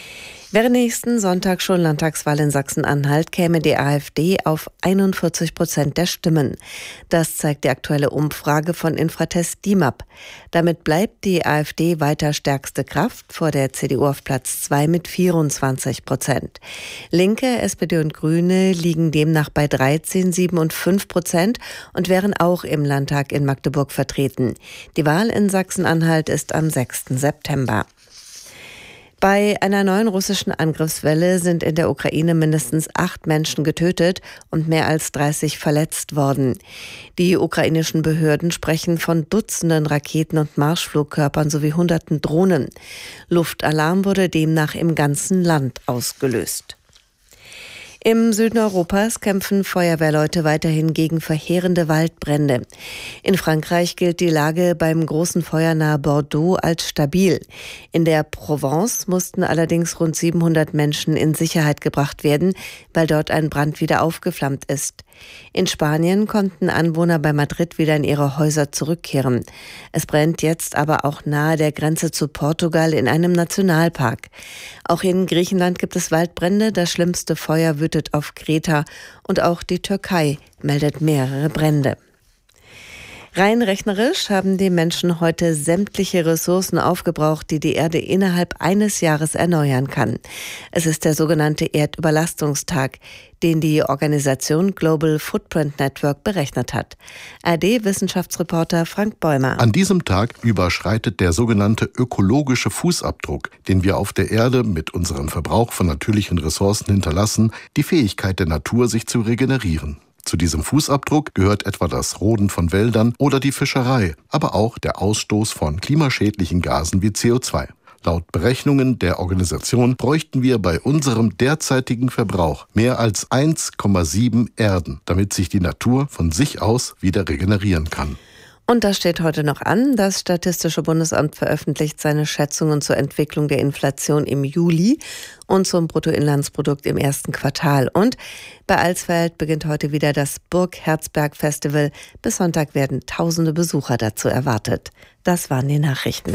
Wäre nächsten Sonntag schon Landtagswahl in Sachsen-Anhalt, käme die AfD auf 41% der Stimmen. Das zeigt die aktuelle Umfrage von Infratest DIMAP. Damit bleibt die AfD weiter stärkste Kraft, vor der CDU auf Platz 2 mit 24%. Linke, SPD und Grüne liegen demnach bei 13, 7 und 5% und wären auch im Landtag in Magdeburg vertreten. Die Wahl in Sachsen-Anhalt ist am 6. September. Bei einer neuen russischen Angriffswelle sind in der Ukraine mindestens 8 Menschen getötet und mehr als 30 verletzt worden. Die ukrainischen Behörden sprechen von Dutzenden Raketen und Marschflugkörpern sowie Hunderten Drohnen. Luftalarm wurde demnach im ganzen Land ausgelöst. Im Süden Europas kämpfen Feuerwehrleute weiterhin gegen verheerende Waldbrände. In Frankreich gilt die Lage beim großen Feuer nahe Bordeaux als stabil. In der Provence mussten allerdings rund 700 Menschen in Sicherheit gebracht werden, weil dort ein Brand wieder aufgeflammt ist. In Spanien konnten Anwohner bei Madrid wieder in ihre Häuser zurückkehren. Es brennt jetzt aber auch nahe der Grenze zu Portugal in einem Nationalpark. Auch in Griechenland gibt es Waldbrände. Das schlimmste Feuer wütet auf Kreta und auch die Türkei meldet mehrere Brände. Rein rechnerisch haben die Menschen heute sämtliche Ressourcen aufgebraucht, die die Erde innerhalb eines Jahres erneuern kann. Es ist der sogenannte Erdüberlastungstag, den die Organisation Global Footprint Network berechnet hat. ARD-Wissenschaftsreporter Frank Bäumer. An diesem Tag überschreitet der sogenannte ökologische Fußabdruck, den wir auf der Erde mit unserem Verbrauch von natürlichen Ressourcen hinterlassen, die Fähigkeit der Natur, sich zu regenerieren. Zu diesem Fußabdruck gehört etwa das Roden von Wäldern oder die Fischerei, aber auch der Ausstoß von klimaschädlichen Gasen wie CO2. Laut Berechnungen der Organisation bräuchten wir bei unserem derzeitigen Verbrauch mehr als 1,7 Erden, damit sich die Natur von sich aus wieder regenerieren kann. Und das steht heute noch an. Das Statistische Bundesamt veröffentlicht seine Schätzungen zur Entwicklung der Inflation im Juli und zum Bruttoinlandsprodukt im ersten Quartal. Und bei Alsfeld beginnt heute wieder das Burg-Herzberg-Festival. Bis Sonntag werden tausende Besucher dazu erwartet. Das waren die Nachrichten.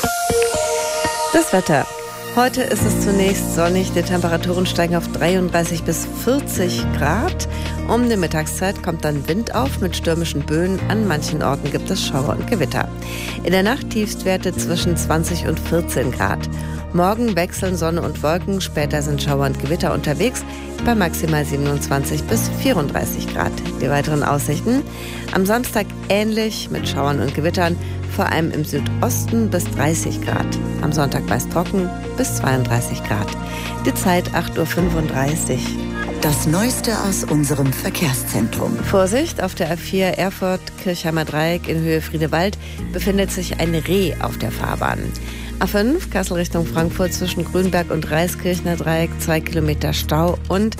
Das Wetter. Heute ist es zunächst sonnig, die Temperaturen steigen auf 33 bis 40 Grad. Um die Mittagszeit kommt dann Wind auf mit stürmischen Böen. An manchen Orten gibt es Schauer und Gewitter. In der Nacht Tiefstwerte zwischen 20 und 14 Grad. Morgen wechseln Sonne und Wolken, später sind Schauer und Gewitter unterwegs bei maximal 27 bis 34 Grad. Die weiteren Aussichten: am Samstag ähnlich mit Schauern und Gewittern, vor allem im Südosten bis 30 Grad. Am Sonntag meist trocken bis 32 Grad. Die Zeit 8.35 Uhr. Das Neueste aus unserem Verkehrszentrum. Vorsicht, auf der A4 Erfurt-Kirchheimer Dreieck in Höhe Friedewald befindet sich ein Reh auf der Fahrbahn. A5 Kassel Richtung Frankfurt zwischen Grünberg und Reiskirchner Dreieck 2 Kilometer Stau und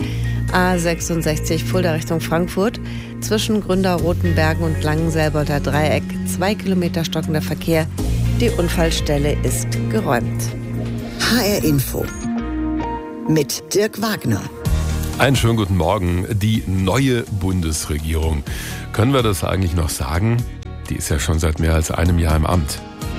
A66 Fulda Richtung Frankfurt zwischen Gründau-Rotenbergen und Langenselbolter Dreieck 2 Kilometer stockender Verkehr. Die Unfallstelle ist geräumt. HR Info mit Dirk Wagner. Einen schönen guten Morgen. Die neue Bundesregierung. Können wir das eigentlich noch sagen? Die ist ja schon seit mehr als einem Jahr im Amt.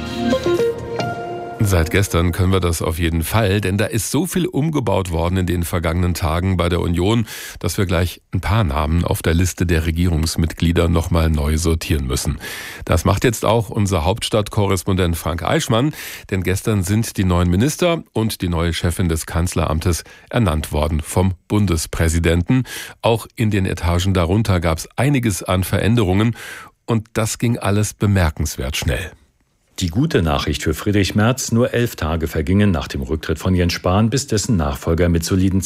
Seit gestern können wir das auf jeden Fall, denn da ist so viel umgebaut worden in den vergangenen Tagen bei der Union, dass wir gleich ein paar Namen auf der Liste der Regierungsmitglieder nochmal neu sortieren müssen. Das macht jetzt auch unser Hauptstadtkorrespondent Frank Eichmann, denn gestern sind die neuen Minister und die neue Chefin des Kanzleramtes ernannt worden vom Bundespräsidenten. Auch in den Etagen darunter gab es einiges an Veränderungen und das ging alles bemerkenswert schnell. Die gute Nachricht für Friedrich Merz: nur 11 Tage vergingen nach dem Rücktritt von Jens Spahn, bis dessen Nachfolger mit soliden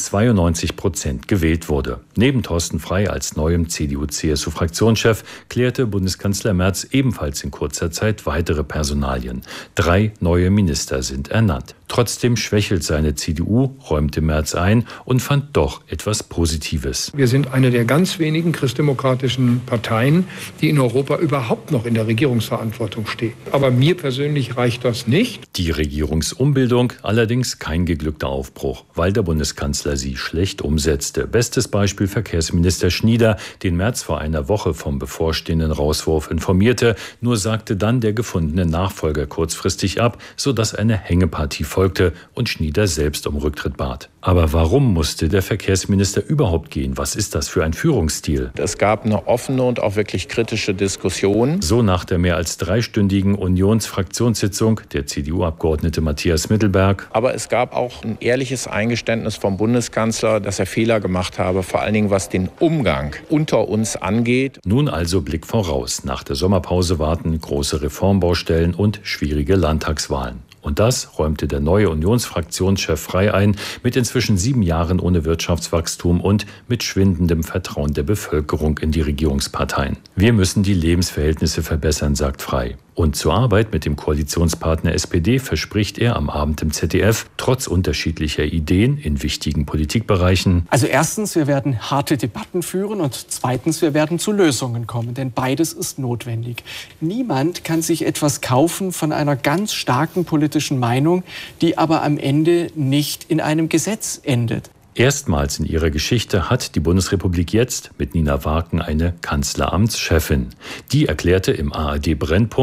92% gewählt wurde. Neben Thorsten Frey als neuem CDU-CSU-Fraktionschef klärte Bundeskanzler Merz ebenfalls in kurzer Zeit weitere Personalien. 3 neue Minister sind ernannt. Trotzdem schwächelt seine CDU, räumte Merz ein und fand doch etwas Positives. Wir sind eine der ganz wenigen christdemokratischen Parteien, die in Europa überhaupt noch in der Regierungsverantwortung steht. Aber mir persönlich reicht das nicht. Die Regierungsumbildung allerdings kein geglückter Aufbruch, weil der Bundeskanzler sie schlecht umsetzte. Bestes Beispiel Verkehrsminister Schnieder, den Merz vor einer Woche vom bevorstehenden Rauswurf informierte. Nur sagte dann der gefundene Nachfolger kurzfristig ab, sodass eine Hängepartie folgte und Schnieder selbst um Rücktritt bat. Aber warum musste der Verkehrsminister überhaupt gehen? Was ist das für ein Führungsstil? Es gab eine offene und auch wirklich kritische Diskussion. So nach der mehr als 3-stündigen Unionsfraktionssitzung der CDU-Abgeordnete Matthias Mittelberg. Aber es gab auch ein ehrliches Eingeständnis vom Bundeskanzler, dass er Fehler gemacht habe, vor allen Dingen was den Umgang unter uns angeht. Nun also Blick voraus. Nach der Sommerpause warten große Reformbaustellen und schwierige Landtagswahlen. Und das räumte der neue Unionsfraktionschef Frey ein, mit inzwischen 7 Jahren ohne Wirtschaftswachstum und mit schwindendem Vertrauen der Bevölkerung in die Regierungsparteien. Wir müssen die Lebensverhältnisse verbessern, sagt Frey. Und zur Arbeit mit dem Koalitionspartner SPD verspricht er am Abend im ZDF, trotz unterschiedlicher Ideen in wichtigen Politikbereichen: Also erstens, wir werden harte Debatten führen und zweitens, wir werden zu Lösungen kommen, denn beides ist notwendig. Niemand kann sich etwas kaufen von einer ganz starken politischen Meinung, die aber am Ende nicht in einem Gesetz endet. Erstmals in ihrer Geschichte hat die Bundesrepublik jetzt mit Nina Warken eine Kanzleramtschefin. Die erklärte im ARD Brennpunkt: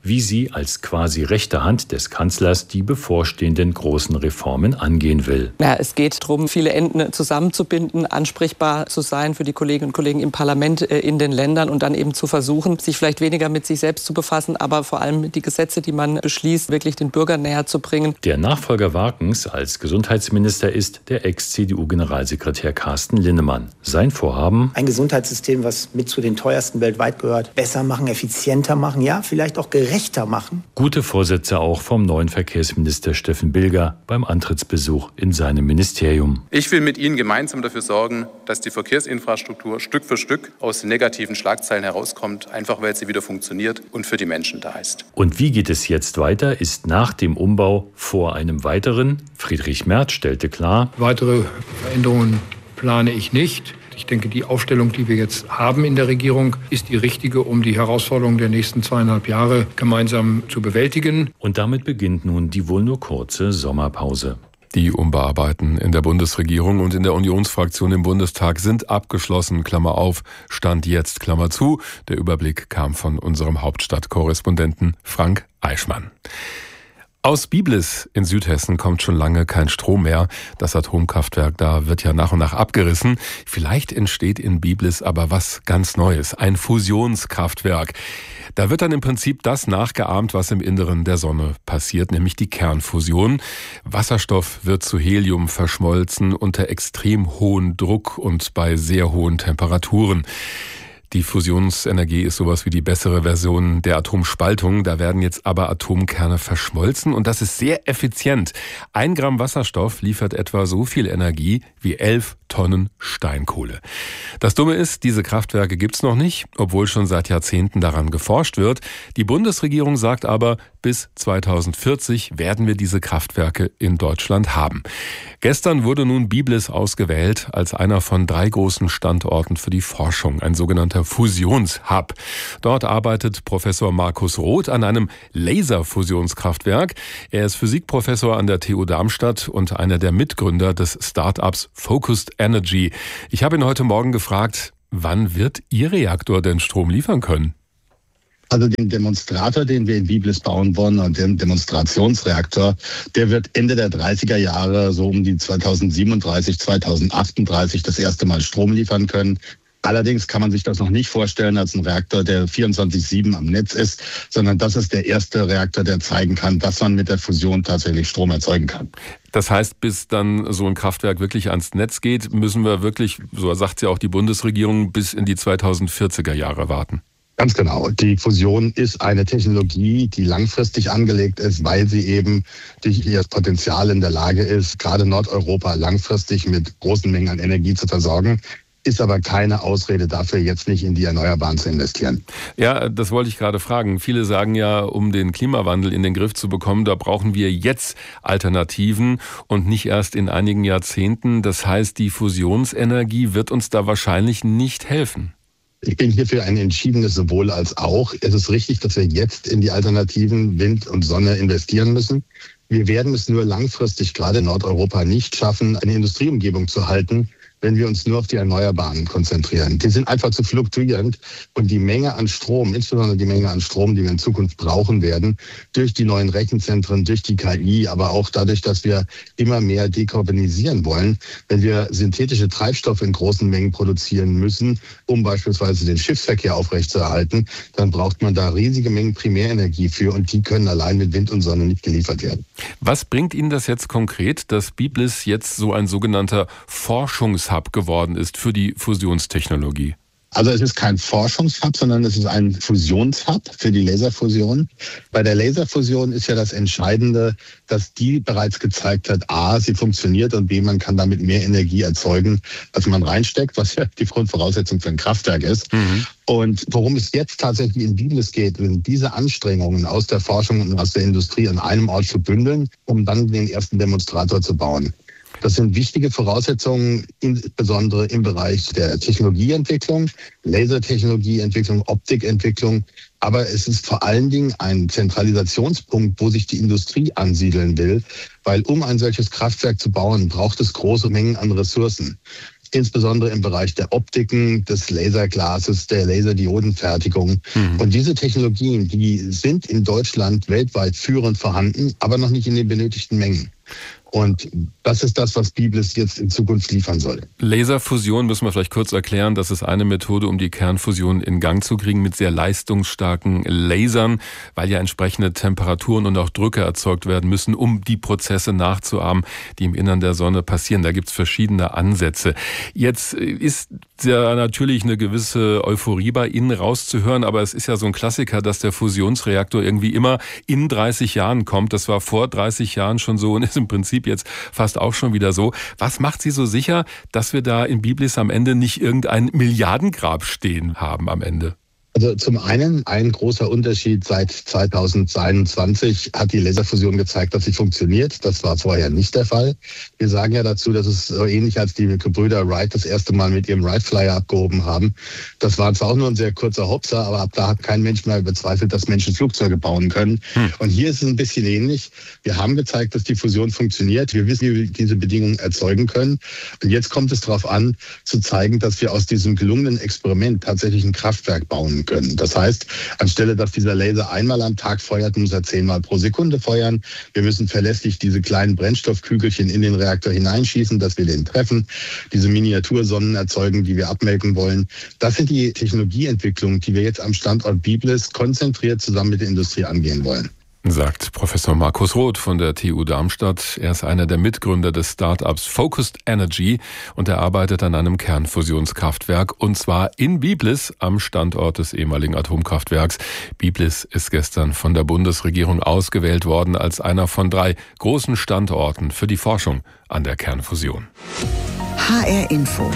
wie sie als quasi rechte Hand des Kanzlers die bevorstehenden großen Reformen angehen will. Ja, es geht darum, viele Enden zusammenzubinden, ansprechbar zu sein für die Kolleginnen und Kollegen im Parlament, in den Ländern und dann eben zu versuchen, sich vielleicht weniger mit sich selbst zu befassen, aber vor allem die Gesetze, die man beschließt, wirklich den Bürgern näher zu bringen. Der Nachfolger Warkens als Gesundheitsminister ist der Ex-CDU-Generalsekretär Carsten Linnemann. Sein Vorhaben? Ein Gesundheitssystem, was mit zu den teuersten weltweit gehört, besser machen, effizienter machen, ja, vielleicht auch gerechter machen. Gute Vorsätze auch vom neuen Verkehrsminister Steffen Bilger beim Antrittsbesuch in seinem Ministerium. Ich will mit Ihnen gemeinsam dafür sorgen, dass die Verkehrsinfrastruktur Stück für Stück aus den negativen Schlagzeilen herauskommt, einfach weil sie wieder funktioniert und für die Menschen da ist. Und wie geht es jetzt weiter, ist nach dem Umbau vor einem weiteren. Friedrich Merz stellte klar: Weitere Veränderungen plane ich nicht. Ich denke, die Aufstellung, die wir jetzt haben in der Regierung, ist die richtige, um die Herausforderungen der nächsten 2,5 Jahre gemeinsam zu bewältigen. Und damit beginnt nun die wohl nur kurze Sommerpause. Die Umbauarbeiten in der Bundesregierung und in der Unionsfraktion im Bundestag sind abgeschlossen, Klammer auf, Stand jetzt, Klammer zu. Der Überblick kam von unserem Hauptstadtkorrespondenten Frank Eichmann. Aus Biblis in Südhessen kommt schon lange kein Strom mehr. Das Atomkraftwerk da wird ja nach und nach abgerissen. Vielleicht entsteht in Biblis aber was ganz Neues, ein Fusionskraftwerk. Da wird dann im Prinzip das nachgeahmt, was im Inneren der Sonne passiert, nämlich die Kernfusion. Wasserstoff wird zu Helium verschmolzen unter extrem hohem Druck und bei sehr hohen Temperaturen. Die Fusionsenergie ist sowas wie die bessere Version der Atomspaltung. Da werden jetzt aber Atomkerne verschmolzen und das ist sehr effizient. 1 Gramm Wasserstoff liefert etwa so viel Energie wie 11 Tonnen Steinkohle. Das Dumme ist, diese Kraftwerke gibt's noch nicht, obwohl schon seit Jahrzehnten daran geforscht wird. Die Bundesregierung sagt aber, bis 2040 werden wir diese Kraftwerke in Deutschland haben. Gestern wurde nun Biblis ausgewählt als einer von 3 großen Standorten für die Forschung, ein sogenannter Fusionshub. Dort arbeitet Professor Markus Roth an einem Laserfusionskraftwerk. Er ist Physikprofessor an der TU Darmstadt und einer der Mitgründer des Start-ups Focused Energy. Ich habe ihn heute Morgen gefragt, wann wird Ihr Reaktor denn Strom liefern können? Also den Demonstrator, den wir in Biblis bauen wollen, und den Demonstrationsreaktor, der wird Ende der 30er Jahre, so um die 2037, 2038 das erste Mal Strom liefern können. Allerdings kann man sich das noch nicht vorstellen als ein Reaktor, der 24/7 am Netz ist, sondern das ist der erste Reaktor, der zeigen kann, dass man mit der Fusion tatsächlich Strom erzeugen kann. Das heißt, bis dann so ein Kraftwerk wirklich ans Netz geht, müssen wir wirklich, so sagt ja auch die Bundesregierung, bis in die 2040er Jahre warten. Ganz genau. Die Fusion ist eine Technologie, die langfristig angelegt ist, weil sie eben durch ihr Potenzial in der Lage ist, gerade Nordeuropa langfristig mit großen Mengen an Energie zu versorgen. Ist aber keine Ausrede dafür, jetzt nicht in die Erneuerbaren zu investieren. Ja, das wollte ich gerade fragen. Viele sagen ja, um den Klimawandel in den Griff zu bekommen, da brauchen wir jetzt Alternativen und nicht erst in einigen Jahrzehnten. Das heißt, die Fusionsenergie wird uns da wahrscheinlich nicht helfen. Ich bin hier für ein entschiedenes sowohl als auch. Es ist richtig, dass wir jetzt in die Alternativen Wind und Sonne investieren müssen. Wir werden es nur langfristig, gerade in Nordeuropa, nicht schaffen, eine Industrieumgebung zu halten, wenn wir uns nur auf die Erneuerbaren konzentrieren. Die sind einfach zu fluktuierend und die Menge an Strom, insbesondere die Menge an Strom, die wir in Zukunft brauchen werden, durch die neuen Rechenzentren, durch die KI, aber auch dadurch, dass wir immer mehr dekarbonisieren wollen, wenn wir synthetische Treibstoffe in großen Mengen produzieren müssen, um beispielsweise den Schiffsverkehr aufrechtzuerhalten, dann braucht man da riesige Mengen Primärenergie für und die können allein mit Wind und Sonne nicht geliefert werden. Was bringt Ihnen das jetzt konkret, dass Biblis jetzt so ein sogenannter Forschungshub geworden ist für die Fusionstechnologie? Also es ist kein Forschungshub, sondern es ist ein Fusionshub für die Laserfusion. Bei der Laserfusion ist ja das Entscheidende, dass die bereits gezeigt hat, A, sie funktioniert und B, man kann damit mehr Energie erzeugen, als man reinsteckt, was ja die Grundvoraussetzung für ein Kraftwerk ist. Und worum es jetzt tatsächlich in Biblis geht, sind diese Anstrengungen aus der Forschung und aus der Industrie an einem Ort zu bündeln, um dann den ersten Demonstrator zu bauen. Das sind wichtige Voraussetzungen, insbesondere im Bereich der Technologieentwicklung, Lasertechnologieentwicklung, Optikentwicklung. Aber es ist vor allen Dingen ein Zentralisationspunkt, wo sich die Industrie ansiedeln will. Weil um ein solches Kraftwerk zu bauen, braucht es große Mengen an Ressourcen. insbesondere im Bereich der Optiken, des Laserglases, der Laserdiodenfertigung. Und diese Technologien, die sind in Deutschland weltweit führend vorhanden, aber noch nicht in den benötigten Mengen. Und das ist das, was Biblis jetzt in Zukunft liefern soll. Laserfusion müssen wir vielleicht kurz erklären. Das ist eine Methode, um die Kernfusion in Gang zu kriegen mit sehr leistungsstarken Lasern, weil ja entsprechende Temperaturen und auch Drücke erzeugt werden müssen, um die Prozesse nachzuahmen, die im Innern der Sonne passieren. Da gibt es verschiedene Ansätze. Jetzt ist ja natürlich eine gewisse Euphorie bei Ihnen rauszuhören, aber es ist ja so ein Klassiker, dass der Fusionsreaktor irgendwie immer in 30 Jahren kommt. Das war vor 30 Jahren schon so und ist im Prinzip jetzt fast auch schon wieder so. Was macht Sie so sicher, dass wir da in Biblis am Ende nicht irgendein Milliardengrab stehen haben am Ende? Also zum einen ein großer Unterschied: seit 2021 hat die Laserfusion gezeigt, dass sie funktioniert. Das war vorher nicht der Fall. Wir sagen ja dazu, dass es so ähnlich, als die Gebrüder Wright das erste Mal mit ihrem Wright Flyer abgehoben haben. Das war zwar auch nur ein sehr kurzer Hopser, aber ab da hat kein Mensch mehr bezweifelt, dass Menschen Flugzeuge bauen können. Und hier ist es ein bisschen ähnlich. Wir haben gezeigt, dass die Fusion funktioniert. Wir wissen, wie wir diese Bedingungen erzeugen können. Und jetzt kommt es darauf an, zu zeigen, dass wir aus diesem gelungenen Experiment tatsächlich ein Kraftwerk bauen können. Das heißt, anstelle, dass dieser Laser einmal am Tag feuert, muss er 10-mal pro Sekunde feuern. Wir müssen verlässlich diese kleinen Brennstoffkügelchen in den Reaktor hineinschießen, dass wir den treffen, diese Miniatursonnen erzeugen, die wir abmelken wollen. Das sind die Technologieentwicklungen, die wir jetzt am Standort Biblis konzentriert zusammen mit der Industrie angehen wollen. Sagt Professor Markus Roth von der TU Darmstadt. Er ist einer der Mitgründer des Startups Focused Energy und er arbeitet an einem Kernfusionskraftwerk, und zwar in Biblis am Standort des ehemaligen Atomkraftwerks. Biblis ist gestern von der Bundesregierung ausgewählt worden als einer von 3 großen Standorten für die Forschung an der Kernfusion. HR Info.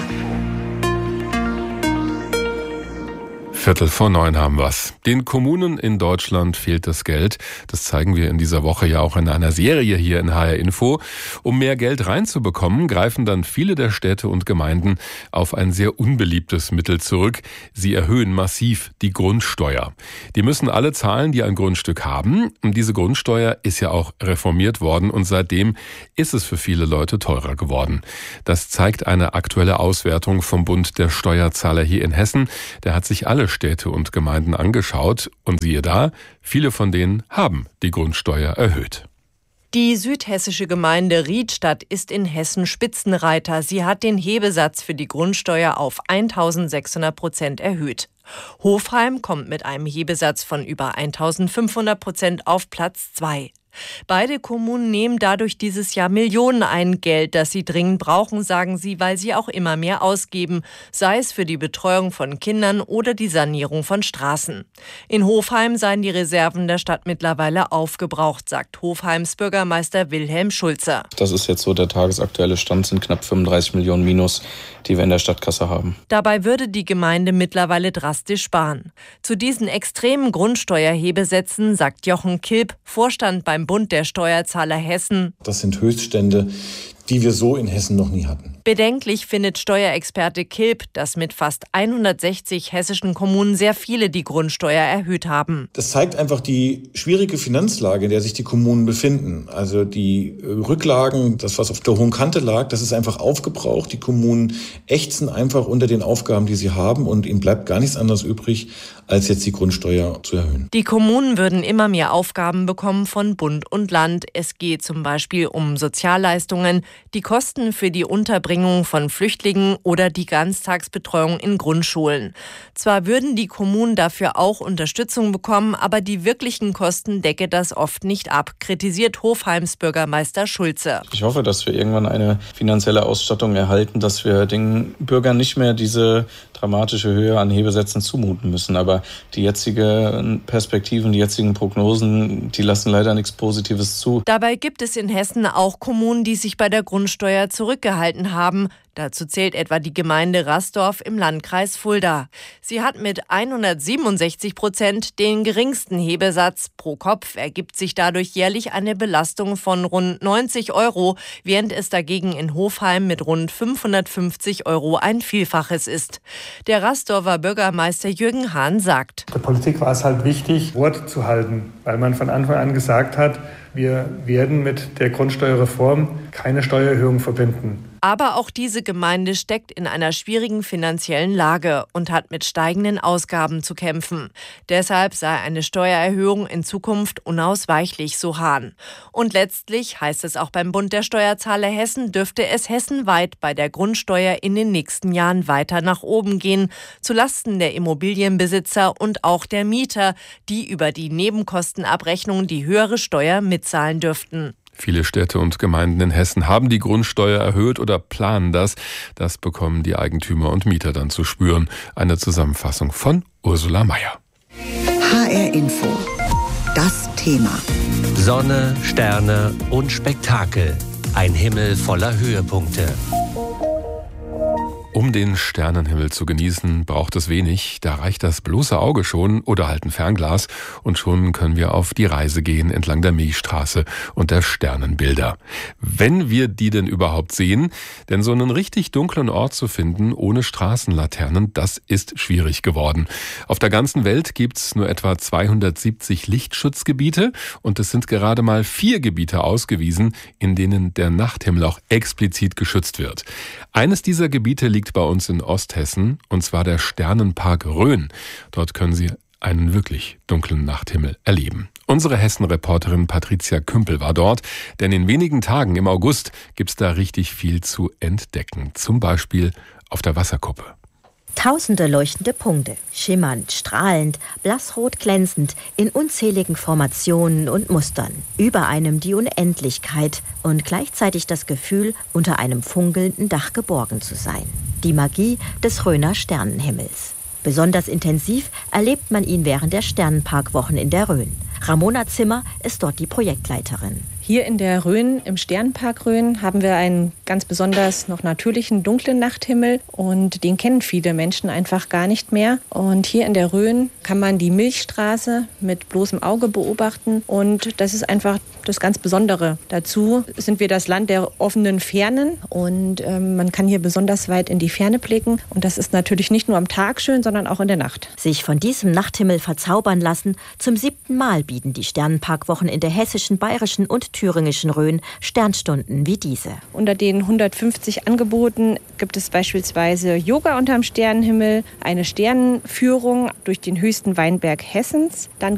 8:45 haben wir's. Den Kommunen in Deutschland fehlt das Geld. Das zeigen wir in dieser Woche ja auch in einer Serie hier in HR Info. Um mehr Geld reinzubekommen, greifen dann viele der Städte und Gemeinden auf ein sehr unbeliebtes Mittel zurück. Sie erhöhen massiv die Grundsteuer. Die müssen alle zahlen, die ein Grundstück haben. Und diese Grundsteuer ist ja auch reformiert worden und seitdem ist es für viele Leute teurer geworden. Das zeigt eine aktuelle Auswertung vom Bund der Steuerzahler hier in Hessen. Der hat sich alle Städte und Gemeinden angeschaut und siehe da, viele von denen haben die Grundsteuer erhöht. Die südhessische Gemeinde Riedstadt ist in Hessen Spitzenreiter. Sie hat den Hebesatz für die Grundsteuer auf 1.600% erhöht. Hofheim kommt mit einem Hebesatz von über 1.500% auf Platz 2. Beide Kommunen nehmen dadurch dieses Jahr Millionen ein, Geld, das sie dringend brauchen, sagen sie, weil sie auch immer mehr ausgeben, sei es für die Betreuung von Kindern oder die Sanierung von Straßen. In Hofheim seien die Reserven der Stadt mittlerweile aufgebraucht, sagt Hofheims Bürgermeister Wilhelm Schulze. Das ist jetzt so der tagesaktuelle Stand, sind knapp 35 Millionen Minus, die wir in der Stadtkasse haben. Dabei würde die Gemeinde mittlerweile drastisch sparen. Zu diesen extremen Grundsteuerhebesätzen sagt Jochen Kilp, Vorstand beim Bund der Steuerzahler Hessen: Das sind Höchststände, die wir so in Hessen noch nie hatten. Bedenklich findet Steuerexperte Kilp, dass mit fast 160 hessischen Kommunen sehr viele die Grundsteuer erhöht haben. Das zeigt einfach die schwierige Finanzlage, in der sich die Kommunen befinden. Also die Rücklagen, das, was auf der hohen Kante lag, das ist einfach aufgebraucht. Die Kommunen ächzen einfach unter den Aufgaben, die sie haben, und ihnen bleibt gar nichts anderes übrig, als jetzt die Grundsteuer zu erhöhen. Die Kommunen würden immer mehr Aufgaben bekommen von Bund und Land. Es geht zum Beispiel um Sozialleistungen, die Kosten für die Unterbringung von Flüchtlingen oder die Ganztagsbetreuung in Grundschulen. Zwar würden die Kommunen dafür auch Unterstützung bekommen, aber die wirklichen Kosten decke das oft nicht ab, kritisiert Hofheims Bürgermeister Schulze. Ich hoffe, dass wir irgendwann eine finanzielle Ausstattung erhalten, dass wir den Bürgern nicht mehr diese dramatische Höhe an Hebesätzen zumuten müssen. Aber die jetzigen Perspektiven, die jetzigen Prognosen, die lassen leider nichts Positives zu. Dabei gibt es in Hessen auch Kommunen, die sich bei der Grundsteuer zurückgehalten haben. Dazu zählt etwa die Gemeinde Rasdorf im Landkreis Fulda. Sie hat mit 167% den geringsten Hebesatz. Pro Kopf ergibt sich dadurch jährlich eine Belastung von rund 90 €, während es dagegen in Hofheim mit rund 550 € ein Vielfaches ist. Der Rasdorfer Bürgermeister Jürgen Hahn sagt: Der Politik war es halt wichtig, Wort zu halten, weil man von Anfang an gesagt hat, wir werden mit der Grundsteuerreform keine Steuererhöhung verbinden. Aber auch diese Gemeinde steckt in einer schwierigen finanziellen Lage und hat mit steigenden Ausgaben zu kämpfen. Deshalb sei eine Steuererhöhung in Zukunft unausweichlich, so Hahn. Und letztlich, heißt es auch beim Bund der Steuerzahler Hessen, dürfte es hessenweit bei der Grundsteuer in den nächsten Jahren weiter nach oben gehen, zulasten der Immobilienbesitzer und auch der Mieter, die über die Nebenkostenabrechnung die höhere Steuer mitzahlen dürften. Viele Städte und Gemeinden in Hessen haben die Grundsteuer erhöht oder planen das. Das bekommen die Eigentümer und Mieter dann zu spüren. Eine Zusammenfassung von Ursula Mayer. HR Info. Das Thema. Sonne, Sterne und Spektakel. Ein Himmel voller Höhepunkte. Um den Sternenhimmel zu genießen, braucht es wenig. Da reicht das bloße Auge schon oder halt ein Fernglas und schon können wir auf die Reise gehen entlang der Milchstraße und der Sternenbilder. Wenn wir die denn überhaupt sehen, denn so einen richtig dunklen Ort zu finden ohne Straßenlaternen, das ist schwierig geworden. Auf der ganzen Welt gibt's nur etwa 270 Lichtschutzgebiete und es sind gerade mal 4 Gebiete ausgewiesen, in denen der Nachthimmel auch explizit geschützt wird. Eines dieser Gebiete liegt bei uns in Osthessen, und zwar der Sternenpark Rhön. Dort können Sie einen wirklich dunklen Nachthimmel erleben. Unsere Hessen-Reporterin Patricia Kümpel war dort, denn in wenigen Tagen im August gibt's da richtig viel zu entdecken. Zum Beispiel auf der Wasserkuppe. Tausende leuchtende Punkte, schimmernd, strahlend, blassrot glänzend, in unzähligen Formationen und Mustern. Über einem die Unendlichkeit und gleichzeitig das Gefühl, unter einem funkelnden Dach geborgen zu sein. Die Magie des Rhöner Sternenhimmels. Besonders intensiv erlebt man ihn während der Sternenparkwochen in der Rhön. Ramona Zimmer ist dort die Projektleiterin. Hier in der Rhön, im Sternenpark Rhön, haben wir einen ganz besonders noch natürlichen, dunklen Nachthimmel und den kennen viele Menschen einfach gar nicht mehr. Und hier in der Rhön kann man die Milchstraße mit bloßem Auge beobachten und das ist einfach das ganz Besondere. Dazu sind wir das Land der offenen Fernen und man kann hier besonders weit in die Ferne blicken und das ist natürlich nicht nur am Tag schön, sondern auch in der Nacht. Sich von diesem Nachthimmel verzaubern lassen, zum 7. Mal bieten die Sternenparkwochen in der hessischen, bayerischen und thüringischen Rhön Sternstunden wie diese. Unter den 150 Angeboten gibt es beispielsweise Yoga unterm Sternenhimmel, eine Sternenführung durch den höchsten Weinberg Hessens. Dann